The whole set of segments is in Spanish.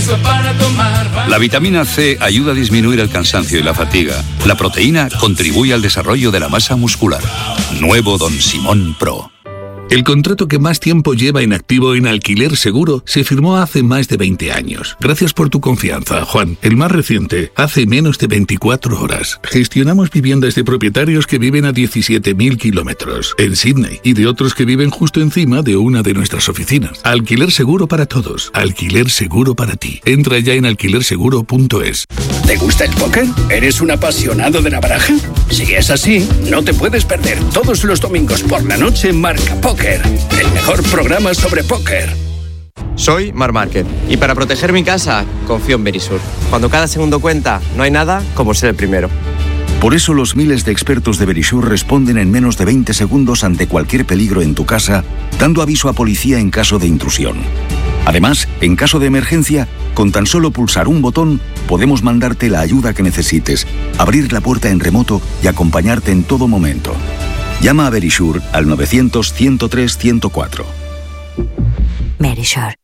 listo para tomar. La vitamina C ayuda a disminuir el cansancio y la fatiga. La proteína contribuye al desarrollo de la masa muscular. Nuevo Don Simón Pro. El contrato que más tiempo lleva inactivo en Alquiler Seguro se firmó hace más de 20 años. Gracias por tu confianza, Juan. El más reciente, hace menos de 24 horas. Gestionamos viviendas de propietarios que viven a 17.000 kilómetros en Sydney y de otros que viven justo encima de una de nuestras oficinas. Alquiler Seguro para todos. Alquiler Seguro para ti. Entra ya en alquilerseguro.es. ¿Te gusta el póker? ¿Eres un apasionado de la baraja? Si es así, no te puedes perder todos los domingos por la noche Marca Póker, el mejor programa sobre póker. Soy Marc Márquez y para proteger mi casa confío en Verisur. Cuando cada segundo cuenta, no hay nada como ser el primero. Por eso los miles de expertos de Verisur responden en menos de 20 segundos ante cualquier peligro en tu casa, dando aviso a policía en caso de intrusión. Además, en caso de emergencia, con tan solo pulsar un botón, podemos mandarte la ayuda que necesites, abrir la puerta en remoto y acompañarte en todo momento. Llama a Verisur al 900-103-104. Verisur.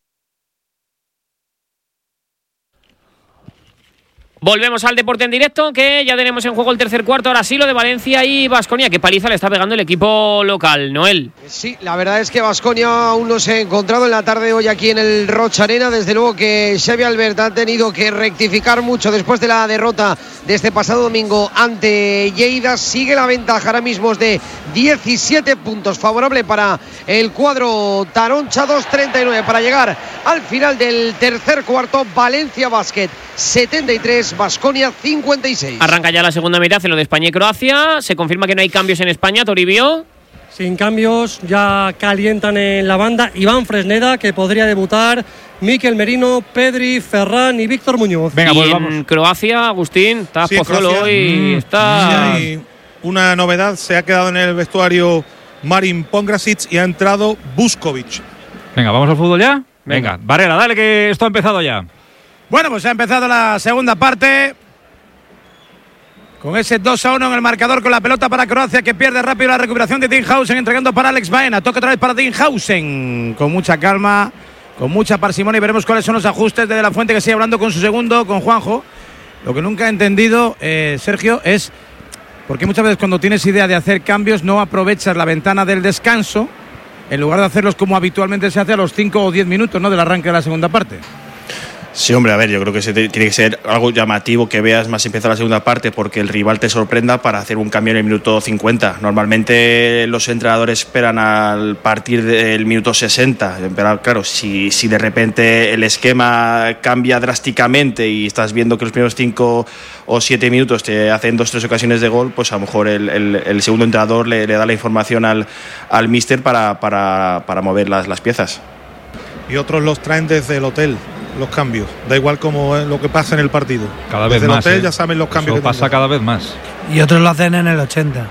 Volvemos al deporte en directo, que ya tenemos en juego el tercer cuarto. Ahora sí, lo de Valencia y Baskonia. ¿Qué paliza le está pegando el equipo local, Noel? Sí, la verdad es que Baskonia aún no se ha encontrado en la tarde de hoy aquí en el Rocha Arena. Desde luego que Xavi Albert ha tenido que rectificar mucho después de la derrota de este pasado domingo ante Lleida. Sigue la ventaja, ahora mismo es de 17 puntos, favorable para el cuadro taroncha. 2:39 para llegar al final del tercer cuarto. Valencia Basket 73, Baskonia 56. Arranca ya la segunda mitad en lo de España y Croacia. Se confirma que no hay cambios en España, Toribio. Sin cambios, ya calientan en la banda Iván Fresneda, que podría debutar, Mikel Merino, Pedri, Ferran y Víctor Muñoz. Venga, pues vamos. En Croacia, Agustín, está Pozuelo y está... Sí, una novedad, se ha quedado en el vestuario Marin Pongrasic y ha entrado Vuskovic. Venga, ¿vamos al fútbol ya? Venga, Varela, dale que esto ha empezado ya. Bueno, pues ha empezado la segunda parte con ese 2-1 en el marcador, con la pelota para Croacia, que pierde rápido la recuperación de Dinhausen, entregando para Alex Baena. Toca otra vez para Dinhausen, con mucha calma, con mucha parsimonia, y veremos cuáles son los ajustes de De La Fuente, que sigue hablando con su segundo, con Juanjo. Lo que nunca he entendido, Sergio, es por qué muchas veces cuando tienes idea de hacer cambios no aprovechas la ventana del descanso en lugar de hacerlos como habitualmente se hace a los 5 o 10 minutos, ¿no?, del arranque de la segunda parte. Sí, hombre, a ver, yo creo que tiene que ser algo llamativo, que veas más empezar la segunda parte porque el rival te sorprenda para hacer un cambio en el minuto 50. Normalmente los entrenadores esperan al partir del minuto 60. Pero claro, si de repente el esquema cambia drásticamente y estás viendo que los primeros 5 o 7 minutos te hacen 2-3 ocasiones de gol, pues a lo mejor el segundo entrenador le da la información al míster para mover las piezas. Y otros los traen desde el hotel, los cambios. Da igual como lo que pasa en el partido. Cada vez desde más. El hotel ya saben los cambios. Eso pasa cada vez más. Y otros lo hacen en el 80.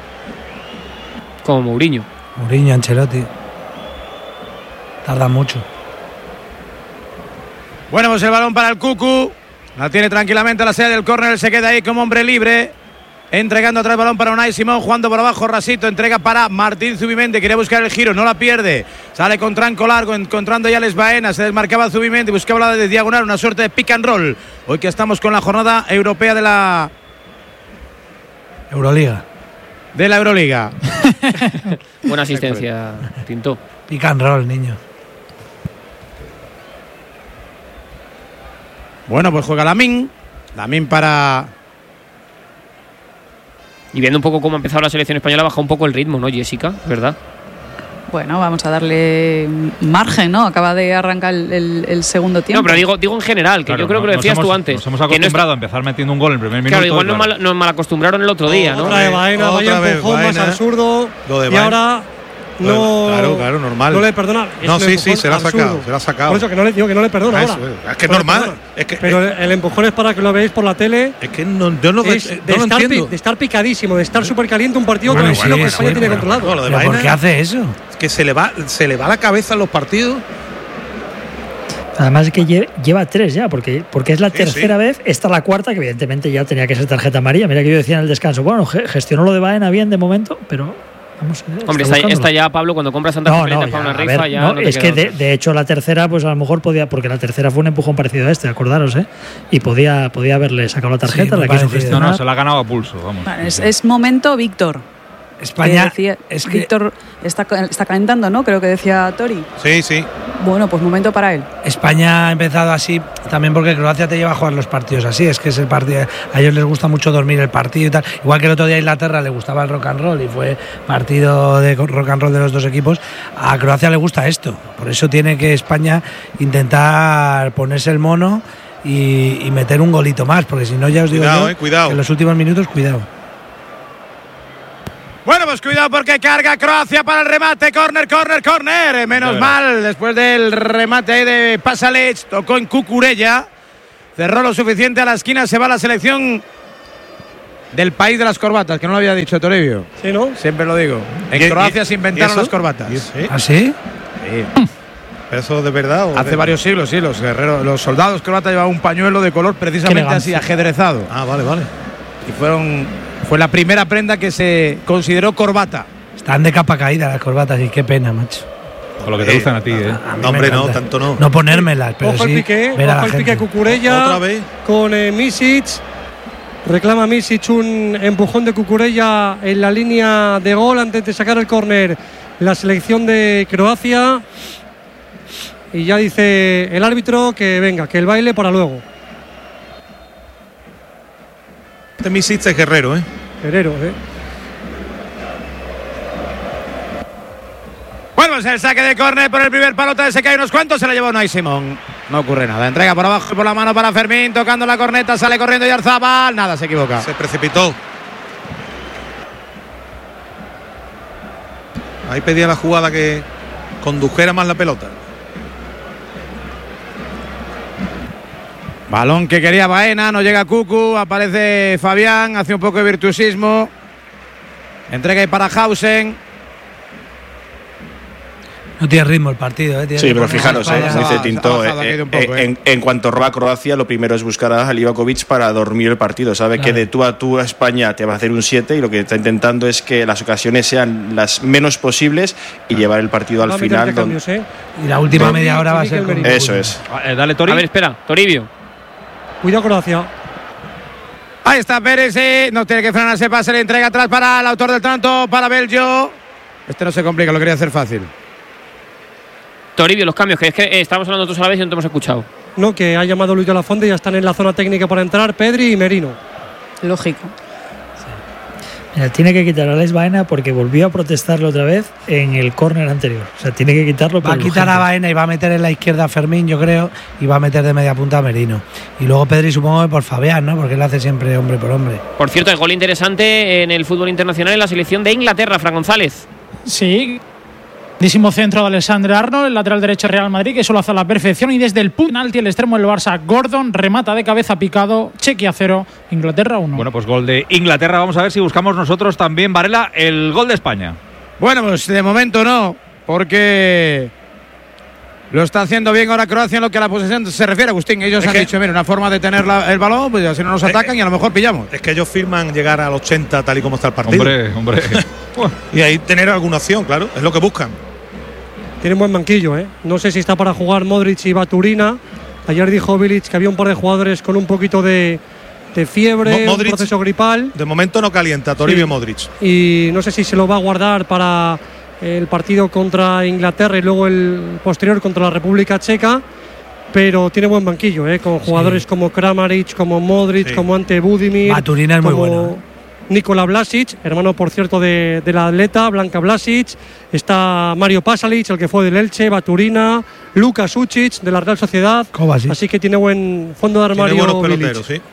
Como Mourinho. Mourinho, Ancelotti. Tarda mucho. Bueno, pues el balón para el Cucu. La tiene tranquilamente a la salida del córner. Se queda ahí como hombre libre. Entregando atrás el balón para Unai Simón, jugando por abajo Rasito, entrega para Martín Zubimendi, quiere buscar el giro, no la pierde, sale con tranco largo, encontrando ya Les Baena, se desmarcaba Zubimendi, buscaba la de diagonal, una suerte de pick and roll, hoy que estamos con la jornada europea de la Euroliga. Buena asistencia, Tinto. Pick and roll, niño. Bueno, pues juega Lamine para... Y viendo un poco cómo ha empezado la selección española, baja un poco el ritmo, ¿no, Jessica? ¿Verdad? Bueno, vamos a darle margen, ¿no? Acaba de arrancar el segundo tiempo. No, pero digo en general, que claro, yo creo que lo decías tú antes. Nos hemos acostumbrado a empezar metiendo un gol en el primer minuto. Claro, igual nos mal acostumbraron el otro día, ¿no? Otra de Baena, vaya empujón más al zurdo. Y ahora no... Claro, normal. No le perdona. No, sí, se la ha sacado. Por eso que no le perdona ahora. Es que es normal. Pero el empujón es para que lo veáis por la tele. Es que yo no entiendo. De estar picadísimo, de estar súper caliente un partido que España tiene controlado. ¿Por qué hace eso? Es que se le va la cabeza en los partidos. Además es que lleva 3 ya, porque es la tercera vez, esta la cuarta, que evidentemente ya tenía que ser tarjeta amarilla. Mira que yo decía en el descanso, bueno, gestionó lo de Baena bien de momento, pero Hombre, está ya, Pablo, cuando compras tantas preferencias para una rifa, ya no te es que de hecho la tercera, pues a lo mejor podía, porque la tercera fue un empujón parecido a este, acordaros, y podía haberle sacado la tarjeta, la quiso gestionar. No, se la ha ganado a pulso, vamos. Bueno, es momento, Víctor. España, Víctor está calentando, ¿no? Creo que decía Tori. Sí. Bueno, pues momento para él. España ha empezado así también porque Croacia te lleva a jugar los partidos así. Es que es el partido. A ellos les gusta mucho dormir el partido y tal. Igual que el otro día a Inglaterra le gustaba el rock and roll y fue partido de rock and roll de los dos equipos. A Croacia le gusta esto. Por eso tiene que España intentar ponerse el mono y meter un golito más. Porque si no, ya os digo cuidado. Que en los últimos minutos, cuidado. Bueno, pues cuidado porque carga Croacia para el remate. Corner. Menos mal, después del remate ahí de Pasalic, tocó en Cucurella. Cerró lo suficiente a la esquina. Se va la selección del país de las corbatas, que no lo había dicho Toribio. Sí, ¿no? Siempre lo digo. En Croacia se inventaron las corbatas. ¿Ah, sí? Sí. ¿Eso de verdad? Hace varios siglos, sí. Los soldados croatas llevaban un pañuelo de color precisamente así, ajedrezado. Ah, vale. Y fue la primera prenda que se consideró corbata. Están de capa caída las corbatas y qué pena, macho. Con lo que te gustan a ti, No, hombre, no, tanto no. No ponérmelas, pero ojo sí el pique, ver a la el gente. pique Cucurella. Otra vez. Con Misic. Reclama Misic un empujón de Cucurella en la línea de gol antes de sacar el córner la selección de Croacia. Y ya dice el árbitro que venga, que el baile para luego. Este Misic es guerrero, Guerrero, Bueno, pues el saque de córner por el primer palote de se cae unos cuantos, se lo lleva Unai Simón. No ocurre nada. Entrega por abajo y por la mano para Fermín, tocando la corneta, sale corriendo Oyarzabal. Nada, se equivoca. Se precipitó. Ahí pedía la jugada que condujera más la pelota. Balón que quería Baena, no llega Cucu, aparece Fabián, hace un poco de virtuosismo. Entrega ahí para Hausen. No tiene ritmo el partido, Sí, pero fijaros, dice Tinto, en cuanto roba Croacia, lo primero es buscar a Livakovic para dormir el partido. Sabe que de tú a tú a España te va a hacer un 7 y lo que está intentando es que las ocasiones sean las menos posibles y llevar el partido al final. Y la última media hora va a ser con eso es. Dale, Tori. A ver, espera, Toribio. Cuidado Croacia. Ahí está Pérez, no tiene que frenar ese pase, le entrega atrás para el autor del tanto, para Belgio. Este no se complica, lo quería hacer fácil. Toribio, los cambios, que es que estamos hablando todos a la vez y no te hemos escuchado. No, que ha llamado Luis de la Fonte y ya están en la zona técnica para entrar Pedri y Merino. Lógico. Mira, tiene que quitar a Alex Baena porque volvió a protestarlo otra vez en el córner anterior. O sea, tiene que quitarlo. Va a quitar a Baena y va a meter en la izquierda a Fermín, yo creo, y va a meter de media punta a Merino. Y luego Pedri supongo que por Fabián, ¿no? Porque él hace siempre hombre por hombre. Por cierto, el gol interesante en el fútbol internacional en la selección de Inglaterra, Fran González. Sí. Grandísimo centro de Alexander Arnold, el lateral derecho Real Madrid, que solo hace a la perfección. Y desde el penalti, el extremo del Barça, Gordon, remata de cabeza picado. Chequia 0, Inglaterra 1. Bueno, pues gol de Inglaterra. Vamos a ver si buscamos nosotros también, Varela, el gol de España. Bueno, pues de momento no, porque lo está haciendo bien ahora Croacia en lo que a la posesión se refiere, Agustín. Ellos han dicho, mira, una forma de tener el balón, pues así no nos atacan y a lo mejor pillamos. Es que ellos firman llegar al 80 tal y como está el partido. Hombre. Y ahí tener alguna opción, claro, es lo que buscan. Tiene un buen banquillo, No sé si está para jugar Modric y Baturina. Ayer dijo Bilic que había un par de jugadores con un poquito de fiebre, Modric, un proceso gripal. De momento no calienta, Toribio Modric. Y no sé si se lo va a guardar para el partido contra Inglaterra y luego el posterior contra la República Checa. Pero tiene buen banquillo, con jugadores como Kramaric, como Modric, como Ante Budimir. Baturina es muy bueno. Nikola Vlasic, hermano por cierto de la atleta Blanca Vlasic, está Mario Pasalic, el que fue del Elche, Baturina, Luka Sučić de la Real Sociedad, Kovacic. Así que tiene buen fondo de armario. Tiene buenos peloteros, sí.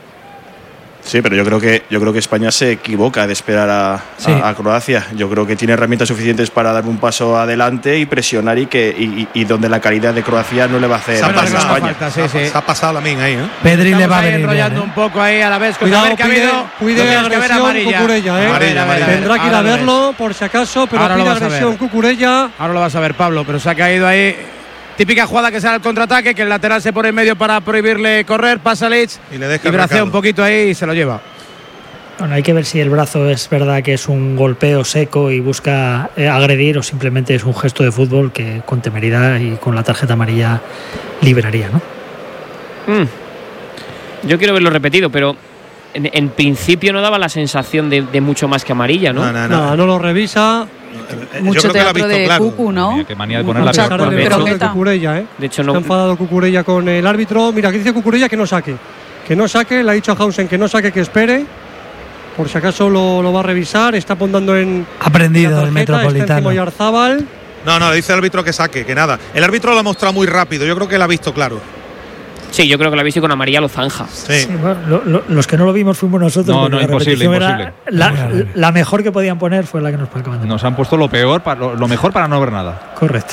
Sí, pero yo creo que España se equivoca de esperar a Croacia. Yo creo que tiene herramientas suficientes para dar un paso adelante y presionar y donde la calidad de Croacia no le va a hacer daño a España. Se ha pasado la min ahí, Pedri le va a venir enrollando un poco ahí a la vez. Cuidado, pide agresión Cucurella, Amarilla. Tendrá que ir a verlo por si acaso, pero ahora pide agresión Cucurella. Ahora lo vas a ver, Pablo, pero se ha caído ahí. Típica jugada que sale al contraataque, que el lateral se pone en medio para prohibirle correr, Pasalic y bracea un poquito ahí y se lo lleva. Bueno, hay que ver si el brazo es verdad que es un golpeo seco y busca agredir o simplemente es un gesto de fútbol que con temeridad y con la tarjeta amarilla liberaría, ¿no? Yo quiero verlo repetido, pero en principio no daba la sensación de mucho más que amarilla, ¿no? No lo revisa. Mucho teatro de Cucu, ¿no? Qué manía de poner la Cucurella, ¿eh? De hecho, no. Está enfadado Cucurella con el árbitro. Mira, aquí dice Cucurella que no saque. Que no saque, le ha dicho a Hausen que no saque, que espere. Por si acaso lo va a revisar. Está apuntando en. Aprendido el Metropolitano. No, le dice el árbitro que saque, que nada. El árbitro lo ha mostrado muy rápido. Yo creo que lo ha visto claro. Sí, yo creo que lo ha visto y con amarilla lo zanja. Sí, bueno, los que no lo vimos fuimos nosotros. No, imposible. La mejor que podían poner fue la que nos acaban de poner. Nos han puesto lo peor, lo mejor para no ver nada. Correcto.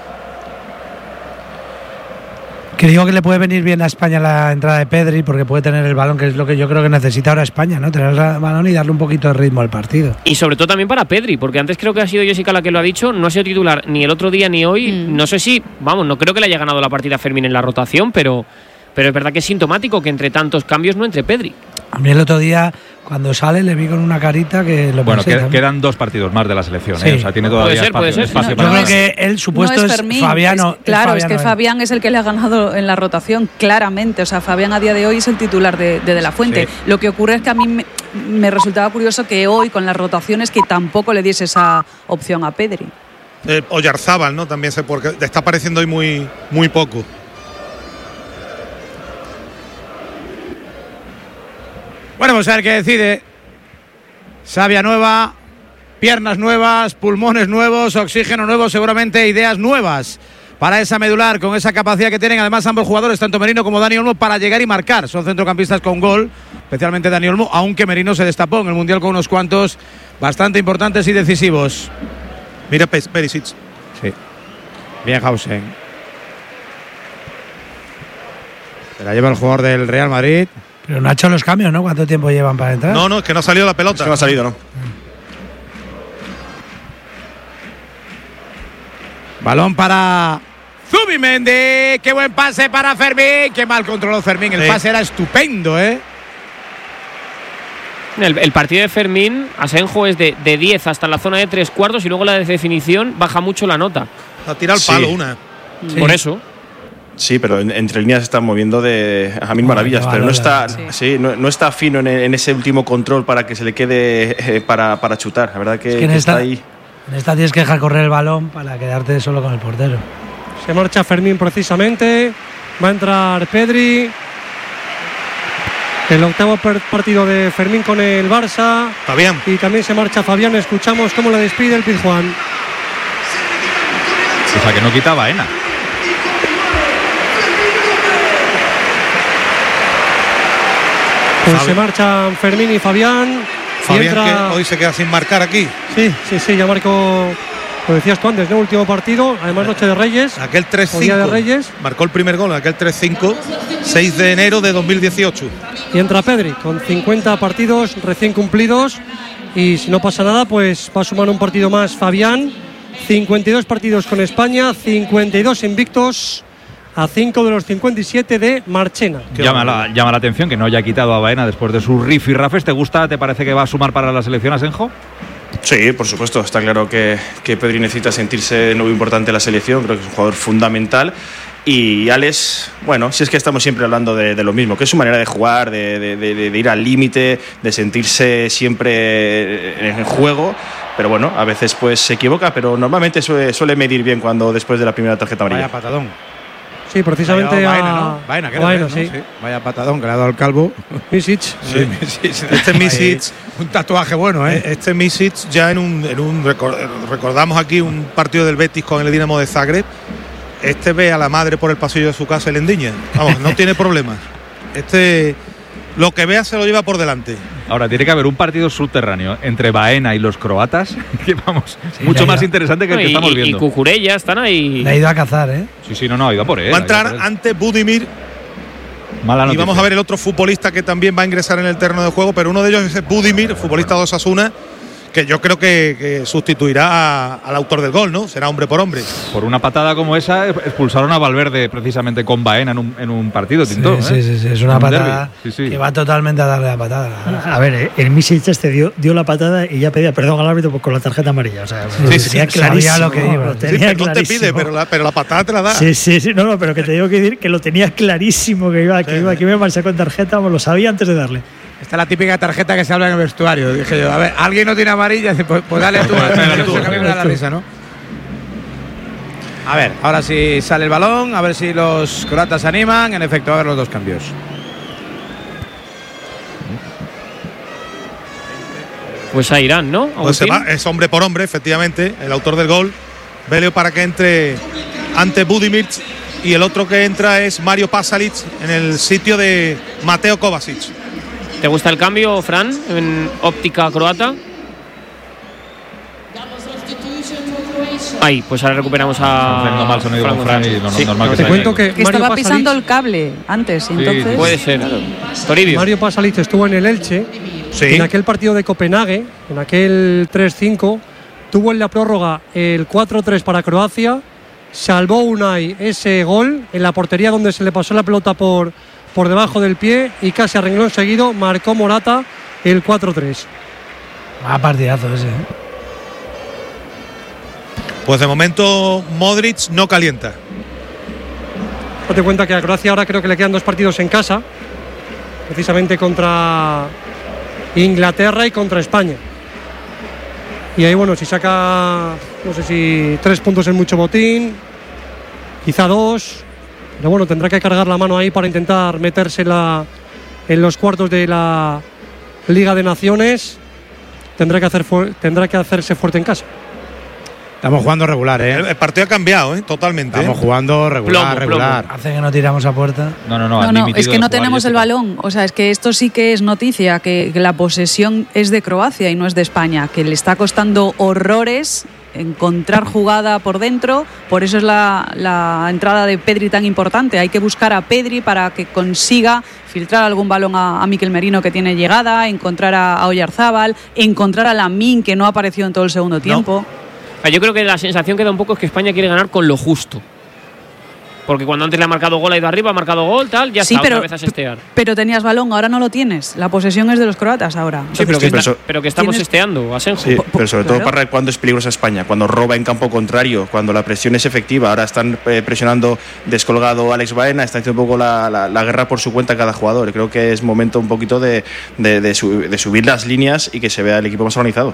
Que digo que le puede venir bien a España la entrada de Pedri porque puede tener el balón, que es lo que yo creo que necesita ahora España, ¿no? Tener el balón y darle un poquito de ritmo al partido. Y sobre todo también para Pedri, porque antes creo que ha sido Jessica la que lo ha dicho, no ha sido titular ni el otro día ni hoy. No sé si, no creo que le haya ganado la partida a Fermín en la rotación, pero es verdad que es sintomático que entre tantos cambios no entre Pedri. A mí el otro día, cuando sale, le vi con una carita que lo pensé. Bueno, quedan 2 partidos más de la selección, sí. O sea, tiene todavía espacio Yo creo que el supuesto es Fabián. Claro, es que Fabián es el que le ha ganado en la rotación, claramente. O sea, Fabián a día de hoy es el titular de la Fuente. Sí. Lo que ocurre es que a mí me resultaba curioso que hoy, con las rotaciones, que tampoco le diese esa opción a Pedri. Oyarzábal, ¿no? También porque está apareciendo hoy muy poco. Bueno, vamos a ver qué decide. Savia nueva, piernas nuevas, pulmones nuevos, oxígeno nuevo, seguramente ideas nuevas para esa medular, con esa capacidad que tienen además ambos jugadores, tanto Merino como Dani Olmo, para llegar y marcar. Son centrocampistas con gol, especialmente Dani Olmo, aunque Merino se destapó en el Mundial con unos cuantos bastante importantes y decisivos. Mira Perisic. Sí. Bien Hausen. Se la lleva el jugador del Real Madrid. Pero no ha hecho los cambios, ¿no? ¿Cuánto tiempo llevan para entrar? No, es que no ha salido la pelota. Es que no ha salido, ¿no? Balón para Zubimendi. Qué buen pase para Fermín. Qué mal controló Fermín. El pase era estupendo, ¿eh? El partido de Fermín, Asenjo, es de 10 hasta la zona de 3/4 y luego la definición baja mucho la nota. Ha tirado el palo una. Sí. Por eso. Sí, pero entre líneas se están moviendo a mil maravillas, pero no está, no está fino en ese último control para que se le quede para chutar. La verdad que está ahí. En esta tienes que dejar correr el balón para quedarte solo con el portero. Se marcha Fermín precisamente. Va a entrar Pedri. El octavo partido de Fermín con el Barça. Fabián. Y también se marcha Fabián. Escuchamos cómo le despide el Pizjuán. O sea, que no quita Baena. Pues se marchan Fermín y Fabián. Fabián que hoy se queda sin marcar aquí. Sí, ya marcó, lo decías tú antes, ¿no? Último partido, además noche de Reyes. Aquel 3-5. Día de Reyes. Marcó el primer gol, aquel 3-5, 6 de enero de 2018. Y entra Pedri con 50 partidos recién cumplidos. Y si no pasa nada, pues va a sumar un partido más Fabián. 52 partidos con España, 52 invictos. A 5 de los 57 de Marchena. Llama la atención que no haya quitado a Baena después de sus rifirrafes. ¿Te gusta? ¿Te parece que va a sumar para la selección, Asenjo? Sí, por supuesto. Está claro que Pedri necesita sentirse de nuevo importante en la selección. Creo que es un jugador fundamental. Y Alex, bueno, si es que estamos siempre hablando de lo mismo, que es su manera de jugar, de ir al límite, de sentirse siempre en juego. Pero bueno, a veces pues se equivoca, pero normalmente suele medir bien cuando después de la primera tarjeta amarilla. Vaya patadón. Sí, precisamente Baena, sí. Vaya patadón que le ha dado el calvo. Misic. Sí. Este Misic, un tatuaje bueno, ¿eh? Este Misic ya recordamos aquí un partido del Betis con el Dinamo de Zagreb. Este ve a la madre por el pasillo de su casa y le endiña. Vamos, no tiene problemas. Lo que vea se lo lleva por delante. Ahora, tiene que haber un partido subterráneo entre Baena y los croatas, que vamos, mucho más interesante que el que estamos viendo. Y Cucurella están ahí. Le ha ido a cazar, ¿eh? Sí, no, ha ido a por él. Va a entrar ante Budimir. Mala noticia. Y vamos a ver el otro futbolista que también va a ingresar en el terreno de juego, pero uno de ellos es Budimir, futbolista de Osasuna, que yo creo que sustituirá al autor del gol, ¿no? Será hombre por hombre. Por una patada como esa expulsaron a Valverde precisamente con Baena en un partido, Tinto. Sí, es una patada que va totalmente a darle la patada. A ver, el Misic dio la patada y ya pedía perdón al árbitro con la tarjeta amarilla. O sea, tenía clarísimo lo que iba. Perdón te pide, pero la patada te la da. Sí, no, pero que te digo que decir que lo tenía clarísimo que iba a marchar con tarjeta, lo sabía antes de darle. Esta es la típica tarjeta que se habla en el vestuario. Dije yo, a ver, alguien no tiene amarilla, pues dale tú. A mí me da la risa, ¿no? A ver, ahora sí sale el balón, a ver si los croatas se animan. En efecto, a ver los dos cambios. Pues a Irán, ¿no? Pues se va, es hombre por hombre, efectivamente, el autor del gol. Velio para que entre ante Budimir, y el otro que entra es Mario Pasalic en el sitio de Mateo Kovacic. ¿Te gusta el cambio, Fran, en óptica croata? Ahí, pues ahora recuperamos a... mal sonido con Fran y normal que te cuento que estaba pisando el cable antes, entonces... Puede ser. Toribio. Mario Pasalic estuvo en el Elche, en aquel partido de Copenhague, en aquel 3-5, tuvo en la prórroga el 4-3 para Croacia, salvó Unai ese gol en la portería donde se le pasó la pelota por debajo del pie y casi a renglón seguido marcó Morata el 4-3. Partidazo ese. Pues de momento Modric no calienta. Date cuenta que a Croacia ahora creo que le quedan 2 partidos en casa, precisamente contra Inglaterra y contra España. Y ahí, bueno, si saca, no sé si 3 puntos es mucho botín, quizá 2, pero bueno, tendrá que cargar la mano ahí para intentar meterse en los cuartos de la Liga de Naciones. Tendrá que hacerse fuerte en casa. Estamos jugando regular, ¿eh? El partido ha cambiado, totalmente. Estamos jugando regular. Hace que no tiramos a puerta. No, es que no tenemos el balón. O sea, es que esto sí que es noticia, que la posesión es de Croacia y no es de España, que le está costando horrores encontrar jugada por dentro. Por eso es la entrada de Pedri tan importante. Hay que buscar a Pedri para que consiga filtrar algún balón a Mikel Merino, que tiene llegada, encontrar a Oyarzábal, encontrar a Lamine, que no ha aparecido en todo el segundo tiempo. Yo creo que la sensación que da un poco es que España quiere ganar con lo justo. Porque cuando antes le ha marcado gol, ha ido arriba, ha marcado gol, tal, ya está, otra vez a sestear. Pero tenías balón, ahora no lo tienes. La posesión es de los croatas ahora. Sí, pero que estamos sesteando, Asenjo. Sí, pero sobre todo para cuando es peligrosa España, cuando roba en campo contrario, cuando la presión es efectiva. Ahora están presionando descolgado a Alex Baena, está haciendo un poco la guerra por su cuenta cada jugador. Creo que es momento un poquito de subir las líneas y que se vea el equipo más organizado.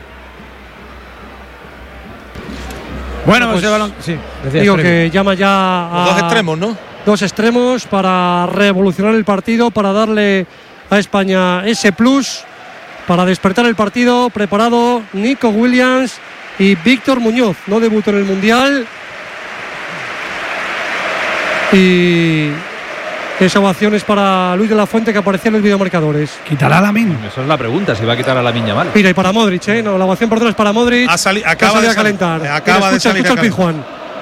Bueno, pues ese balón. Sí, digo que llama ya a 2 extremos, ¿no? 2 extremos para revolucionar el partido, para darle a España ese plus, para despertar el partido. Preparado Nico Williams y Víctor Muñoz. No debutó en el Mundial. Y esa ovación es para Luis de la Fuente, que aparecía en los videomarcadores. ¿Quitará a Lamine? Esa es la pregunta, si va a quitar a Lamine Yamal. Mira, y para Modric, no, la ovación por detrás para Modric. Acaba de calentar. Acaba de salir. Escucha el Pizjuán.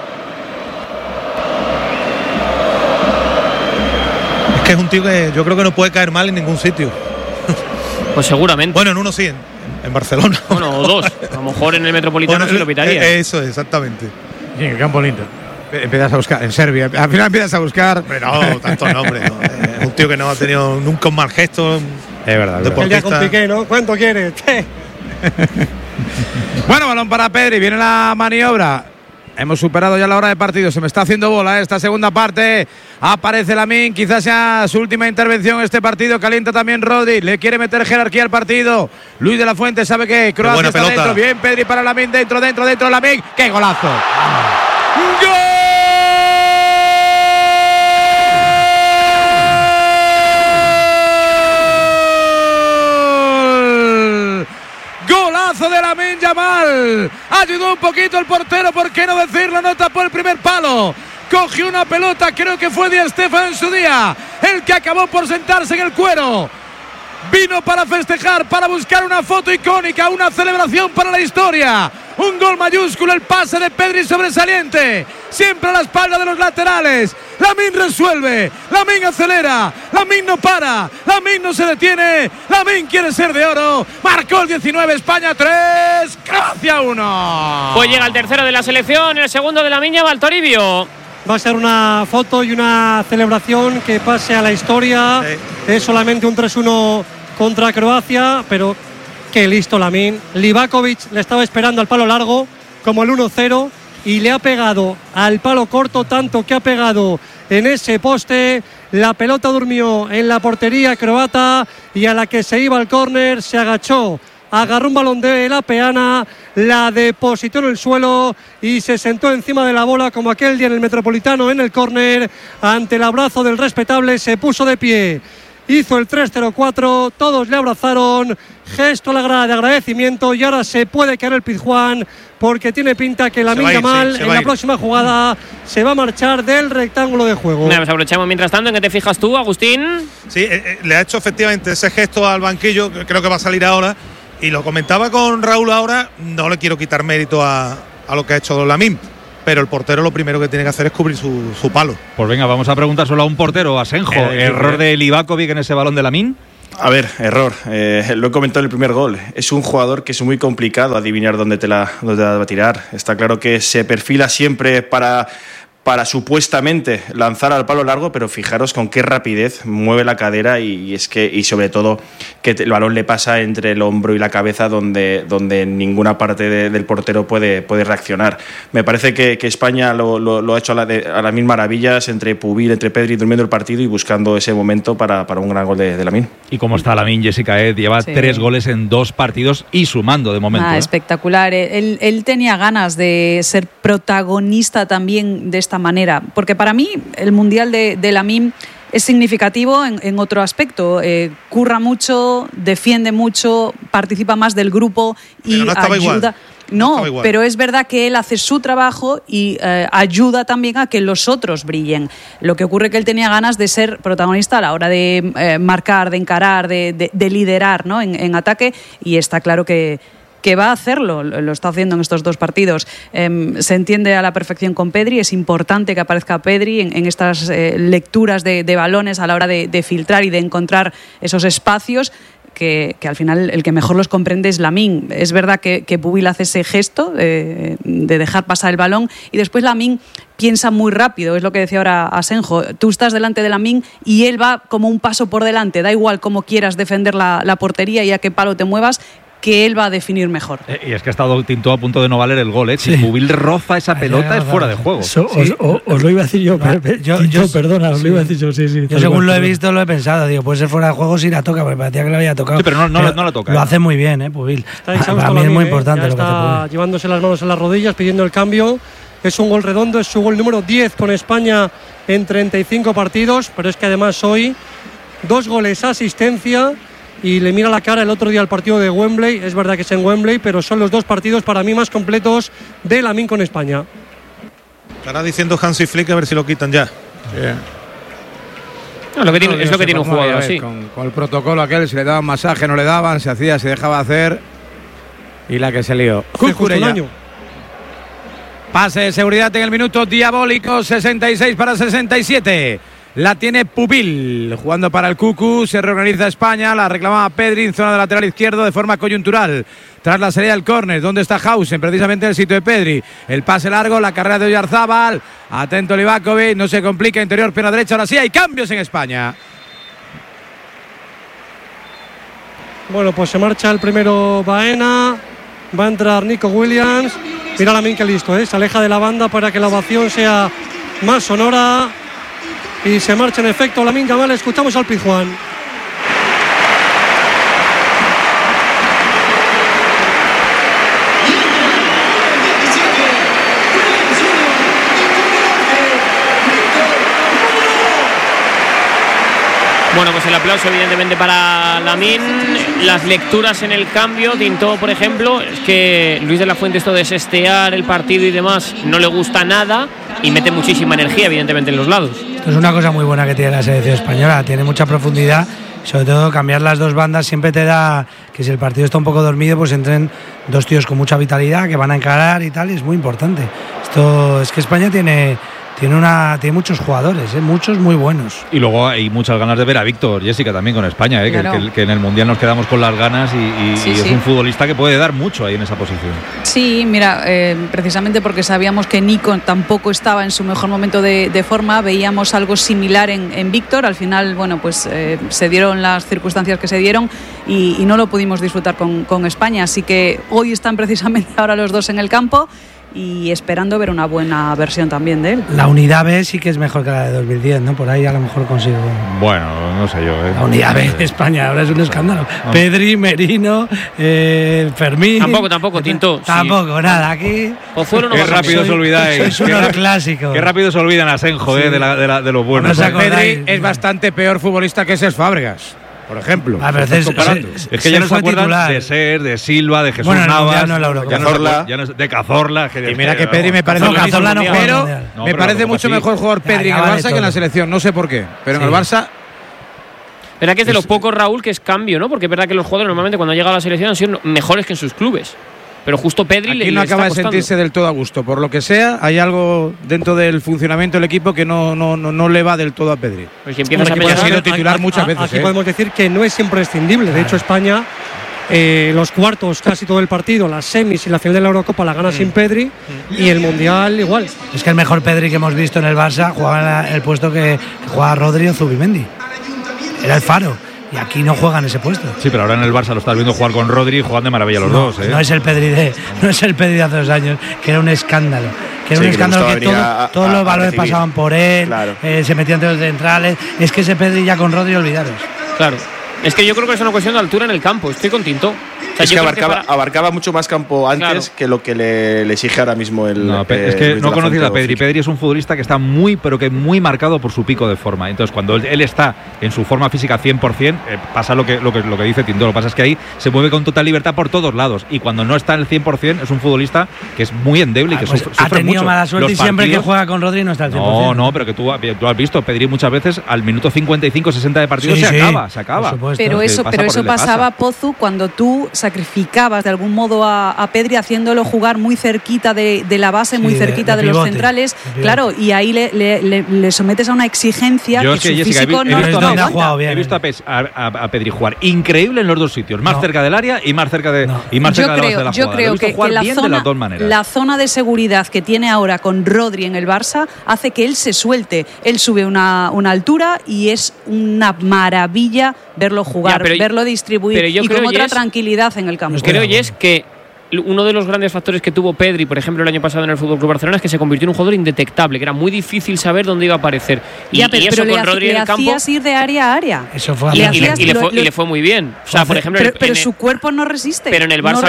Es que es un tío que yo creo que no puede caer mal en ningún sitio. Pues seguramente. Bueno, en uno sí, en Barcelona. Bueno, o 2. A lo mejor en el Metropolitano se lo pitaría. Eso, exactamente. Sí, en el campo lindo. Empiezas a buscar en Serbia, al final empiezas a buscar. Pero no, tanto nombre. No. Es un tío que no ha tenido nunca un mal gesto. Es verdad. El día con Piqué, ¿no? ¿Cuánto quieres? Bueno, balón para Pedri, viene la maniobra. Hemos superado ya la hora de partido, se me está haciendo bola esta segunda parte. Aparece Lamine, quizás sea su última intervención en este partido. Calienta también Rodri, le quiere meter jerarquía al partido. Luis de la Fuente sabe que Croacia está dentro. Bien, Pedri para Lamine, dentro, Lamine. ¡Qué golazo! ¡Gol! De Lamine Yamal, ayudó un poquito el portero, por qué no decirlo, no tapó el primer palo, cogió una pelota, creo que fue Di Stéfano en su día, el que acabó por sentarse en el cuero, vino para festejar, para buscar una foto icónica, una celebración para la historia, un gol mayúsculo, el pase de Pedri sobresaliente, siempre a la espalda de los laterales. Lamine resuelve, Lamine acelera, Lamine no para, Lamine no se detiene, Lamine quiere ser de oro. Marcó el 19, España 3, Croacia 1. Pues llega el tercero de la selección, el segundo de Lamine va al Toribio. Va a ser una foto y una celebración que pase a la historia. Sí. Es solamente un 3-1 contra Croacia, pero qué listo Lamine. Livakovic le estaba esperando al palo largo como el 1-0 y le ha pegado al palo corto, tanto que ha pegado en ese poste. La pelota durmió en la portería croata y a la que se iba al córner se agachó, agarró un balón de la peana, la depositó en el suelo y se sentó encima de la bola como aquel día en el Metropolitano en el córner. Ante el abrazo del respetable se puso de pie, hizo el 3-0-4, todos le abrazaron, gesto a la grada de agradecimiento, y ahora se puede caer el Pizjuán porque tiene pinta que Lamine Yamal en la próxima jugada se va a marchar del rectángulo de juego. Nos aprovechamos mientras tanto. ¿En qué te fijas tú, Agustín? Sí, le ha hecho efectivamente ese gesto al banquillo, que creo que va a salir ahora, y lo comentaba con Raúl ahora. No le quiero quitar mérito a lo que ha hecho Lamine, pero el portero lo primero que tiene que hacer es cubrir su palo. Pues venga, vamos a preguntar solo a un portero, a Senjo. ¿Error de Livakovic en ese balón de Lamine? A ver, error. Lo he comentado en el primer gol. Es un jugador que es muy complicado adivinar dónde te la va a tirar. Está claro que se perfila siempre para supuestamente lanzar al palo largo, pero fijaros con qué rapidez mueve la cadera y sobre todo que el balón le pasa entre el hombro y la cabeza donde ninguna parte del portero puede reaccionar. Me parece que España lo ha hecho a las mil maravillas, entre Pubil, entre Pedri, durmiendo el partido y buscando ese momento para un gran gol de Lamine. ¿Y cómo está Lamine, Jessica? Lleva 3 goles en 2 partidos y sumando de momento. Espectacular. Él tenía ganas de ser protagonista también de esta manera, porque para mí el Mundial de Lamine es significativo en otro aspecto. Curra mucho, defiende mucho, participa más del grupo y pero no ayuda. Igual. No, pero es verdad que él hace su trabajo y ayuda también a que los otros brillen. Lo que ocurre es que él tenía ganas de ser protagonista a la hora de marcar, de encarar, de liderar, ¿no? en ataque, y está claro que va a hacerlo, lo está haciendo en estos 2 partidos. Se entiende a la perfección con Pedri, es importante que aparezca Pedri en estas lecturas de balones a la hora de filtrar y de encontrar esos espacios. Que al final el que mejor los comprende es Lamine. Es verdad que Pubil hace ese gesto de dejar pasar el balón y después Lamine piensa muy rápido, es lo que decía ahora Asenjo. Tú estás delante de Lamine y él va como un paso por delante, da igual cómo quieras defender la portería y a qué palo te muevas, que él va a definir mejor. Y es que ha estado Tinto a punto de no valer el gol, ¿eh? Si Pubil roza esa pelota es fuera de juego. Os lo iba a decir yo, perdona, os lo iba a decir yo, sí. Yo según lo he visto, lo he pensado, digo, puede ser fuera de juego si la toca, porque parecía que lo había tocado. Sí, pero no la toca. Lo hace muy bien, Pubil. Para mí es muy importante lo que hace Pubil. Está llevándose las manos en las rodillas, pidiendo el cambio. Es un gol redondo, es su gol número 10 con España en 35 partidos, pero es que además hoy 2 goles, asistencia. Y le mira la cara el otro día al partido de Wembley. Es verdad que es en Wembley, pero son los 2 partidos para mí más completos de Lamine con España. Estará diciendo Hansi Flick a ver si lo quitan ya. No, es lo que tiene un jugador así. Con el protocolo aquel, si le daban masaje, no le daban, se hacía, se dejaba hacer. Y la que se lió. Cucurella. Pase de seguridad en el minuto diabólico, 66 para 67. La tiene Pubil, jugando para el Cucu, se reorganiza España, la reclamaba Pedri en zona de lateral izquierdo de forma coyuntural. Tras la salida del córner, ¿dónde está Hausen? Precisamente en el sitio de Pedri. El pase largo, la carrera de Oyarzábal, atento Livakovic, no se complica, interior, pierna derecha, ahora sí hay cambios en España. Bueno, pues se marcha el primero Baena, va a entrar Nico Williams. Mira Lamine que listo, se aleja de la banda para que la ovación sea más sonora. Y se marcha en efecto Lamine Yamal. Escuchamos al Pizjuán. Bueno, pues el aplauso evidentemente para Lamine. Las lecturas en el cambio, Tinto, por ejemplo, es que Luis de la Fuente, esto de sestear el partido y demás, no le gusta nada y mete muchísima energía evidentemente en los lados. Esto es una cosa muy buena que tiene la selección española, tiene mucha profundidad, sobre todo cambiar las 2 bandas siempre te da que si el partido está un poco dormido pues entren 2 tíos con mucha vitalidad que van a encarar y tal, y es muy importante. Esto es que España tiene muchos jugadores, muchos muy buenos. Y luego hay muchas ganas de ver a Víctor, Jessica, también con España, claro. que en el Mundial nos quedamos con las ganas y es un futbolista que puede dar mucho ahí en esa posición. Sí, mira, precisamente porque sabíamos que Nico tampoco estaba en su mejor momento de forma, veíamos algo similar en Víctor. Al final, bueno, pues se dieron las circunstancias que se dieron y no lo pudimos disfrutar con España. Así que hoy están precisamente ahora los dos en el campo y esperando ver una buena versión también de él. La unidad B sí que es mejor que la de 2010, ¿no? Por ahí a lo mejor consigo. Bueno, no sé yo. La unidad B de España ahora es un escándalo. No. Pedri, Merino, Fermín. Tampoco, Tinto. Tampoco, nada, aquí. Pozuelo no. Qué rápido se olvidáis. Sois unos clásicos. Qué rápido se olvidan a Asenjo, de los buenos. No Pedri es bastante peor futbolista que Cesc Fábregas, por ejemplo. Es que ya no se acuerdan de Ser, de Silva, de Jesús Navas, de Cazorla. Y mira que Pedri me parece me parece mucho mejor jugar Pedri en el Barça que en la selección. No sé por qué, pero en el Barça. Verdad que es de los pocos, Raúl, que es cambio, ¿no? Porque es verdad que los jugadores normalmente cuando han llegado a la selección han sido mejores que en sus clubes. Pero justo Pedri aquí no acaba de sentirse del todo a gusto. Por lo que sea, hay algo dentro del funcionamiento del equipo que no le va del todo a Pedri. Pues si empiezas ha sido titular muchas veces. Aquí podemos decir que no es imprescindible. De hecho, España, los cuartos, casi todo el partido, las semis y la final de la Eurocopa la gana sin Pedri y el Mundial igual. Es que el mejor Pedri que hemos visto en el Barça jugaba en el puesto que jugaba Rodri o Zubimendi. Era el faro. Y aquí no juegan ese puesto. Sí, pero ahora en el Barça lo estás viendo jugar con Rodri y juegan de maravilla los dos. No es el Pedri de hace 2 años, que era un escándalo. Que todos los valores pasaban por él, claro. Se metían entre los centrales. Es que ese Pedri ya con Rodri, olvidaros. Claro. Es que yo creo que es una cuestión de altura en el campo. Estoy con Tinto. O sea, es que abarcaba mucho más campo antes que lo que le exige ahora mismo el. Es que no conoces a Pedri. Pedri es un futbolista que está muy marcado por su pico de forma. Entonces, cuando él está en su forma física 100%, pasa lo que dice Tinto. Lo que pasa es que ahí se mueve con total libertad por todos lados. Y cuando no está en el 100%, es un futbolista que es muy endeble y que sufre ha tenido mucho. Mala suerte y siempre que juega con Rodri no está al 100%. No, pero que tú has visto, Pedri muchas veces al minuto 55-60 de partido se acaba. Pero eso pasaba, Pozu, cuando tú sacrificabas de algún modo a Pedri haciéndolo jugar muy cerquita de la base, muy cerquita de los centrales, claro, y ahí le sometes a una exigencia que su físico no aguanta. He visto a Pedri jugar increíble en los dos sitios, más cerca del área y más cerca de la base de la jugada. Yo creo que la zona de seguridad que tiene ahora con Rodri en el Barça hace que él se suelte. Él sube una altura y es una maravilla verlo jugar, verlo distribuir y con otra tranquilidad en el campo. Creo, Jess, que uno de los grandes factores que tuvo Pedri, por ejemplo, el año pasado en el FC Barcelona, es que se convirtió en un jugador indetectable, que era muy difícil saber dónde iba a aparecer. Y eso con Rodri en el campo. Le hacías ir de área a área. Eso fue y le fue muy bien. O sea, por ejemplo, pero su cuerpo no resiste. Pero en el Barça,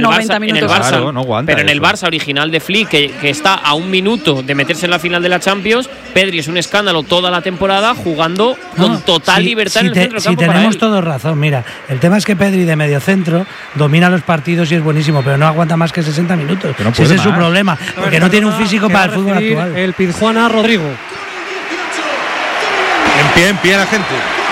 original de Flick, que está a un minuto de meterse en la final de la Champions, Pedri es un escándalo toda la temporada jugando con total libertad en el centro del campo. Si tenemos todos razón, mira, el tema es que Pedri de mediocentro domina los partidos y es buenísimo, pero no aguanta más que 60 minutos. Ese es su problema, porque no tiene un físico para el fútbol actual. El Pizjuana, Rodrigo. En pie la gente.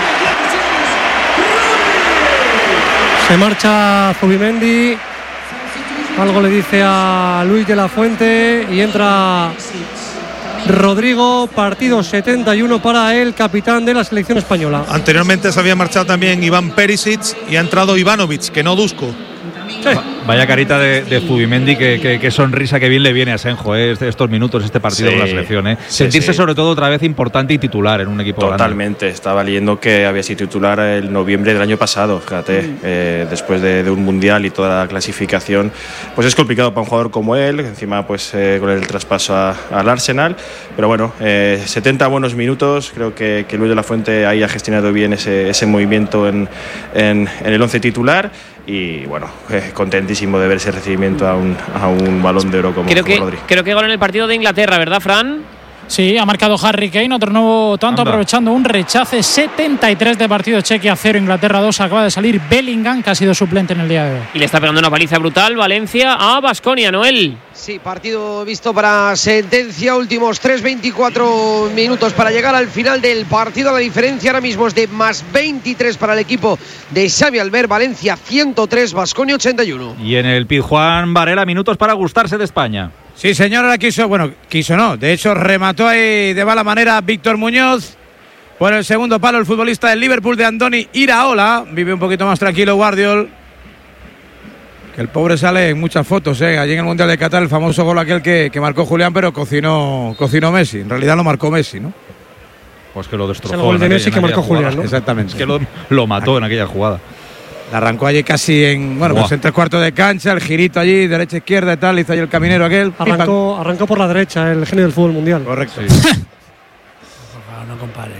Se marcha Zubimendi. Algo le dice a Luis de la Fuente y entra Rodrigo. Partido 71 para el capitán de la selección española. Anteriormente se había marchado también Iván Perisic y ha entrado Ivanovic, que no Dusko. Sí. Vaya carita de Zubimendi, que sonrisa que bien le viene a Asenjo estos minutos, este partido con la selección. Sentirse sobre todo otra vez importante y titular en un equipo totalmente grande. Estaba leyendo que había sido titular el noviembre del año pasado, fíjate, después de un mundial y toda la clasificación, pues es complicado para un jugador como él, encima pues con el traspaso al Arsenal, pero bueno, 70 buenos minutos, creo que Luis de la Fuente ahí ha gestionado bien ese movimiento en el 11 titular. Y bueno, contentísimo de ver ese recibimiento a un Balón de Oro como Rodri. Creo que gol en el partido de Inglaterra, ¿verdad, Fran? Sí, ha marcado Harry Kane, otro nuevo tanto, aprovechando un rechace. 73 de partido, Chequia 0, Inglaterra 2. Acaba de salir Bellingham, que ha sido suplente en el día de hoy. Y le está pegando una paliza brutal Valencia a Baskonia, Noel. Sí, partido visto para sentencia. Últimos 3:24 minutos para llegar al final del partido. La diferencia ahora mismo es de más 23 para el equipo de Xavi Albert. Valencia 103, Baskonia 81. Y en el Pizjuán Varela, minutos para gustarse de España. Sí, señor, ahora quiso no. De hecho, remató ahí de mala manera Víctor Muñoz. Por el segundo palo, el futbolista del Liverpool de Andoni Iraola. Vive un poquito más tranquilo Guardiol. Que el pobre sale en muchas fotos, allí en el Mundial de Qatar, el famoso gol aquel que marcó Julián, pero cocinó Messi. En realidad lo marcó Messi, ¿no? Pues que lo destrozó. Es el gol de Messi que marcó Julián, ¿no? Exactamente. Es que lo mató en aquella jugada. La arrancó allí casi en 3/4 de cancha, el girito allí, derecha, izquierda y tal, hizo ahí el caminero aquel. Arrancó por la derecha, el genio del fútbol mundial. Correcto. Por favor, no compares.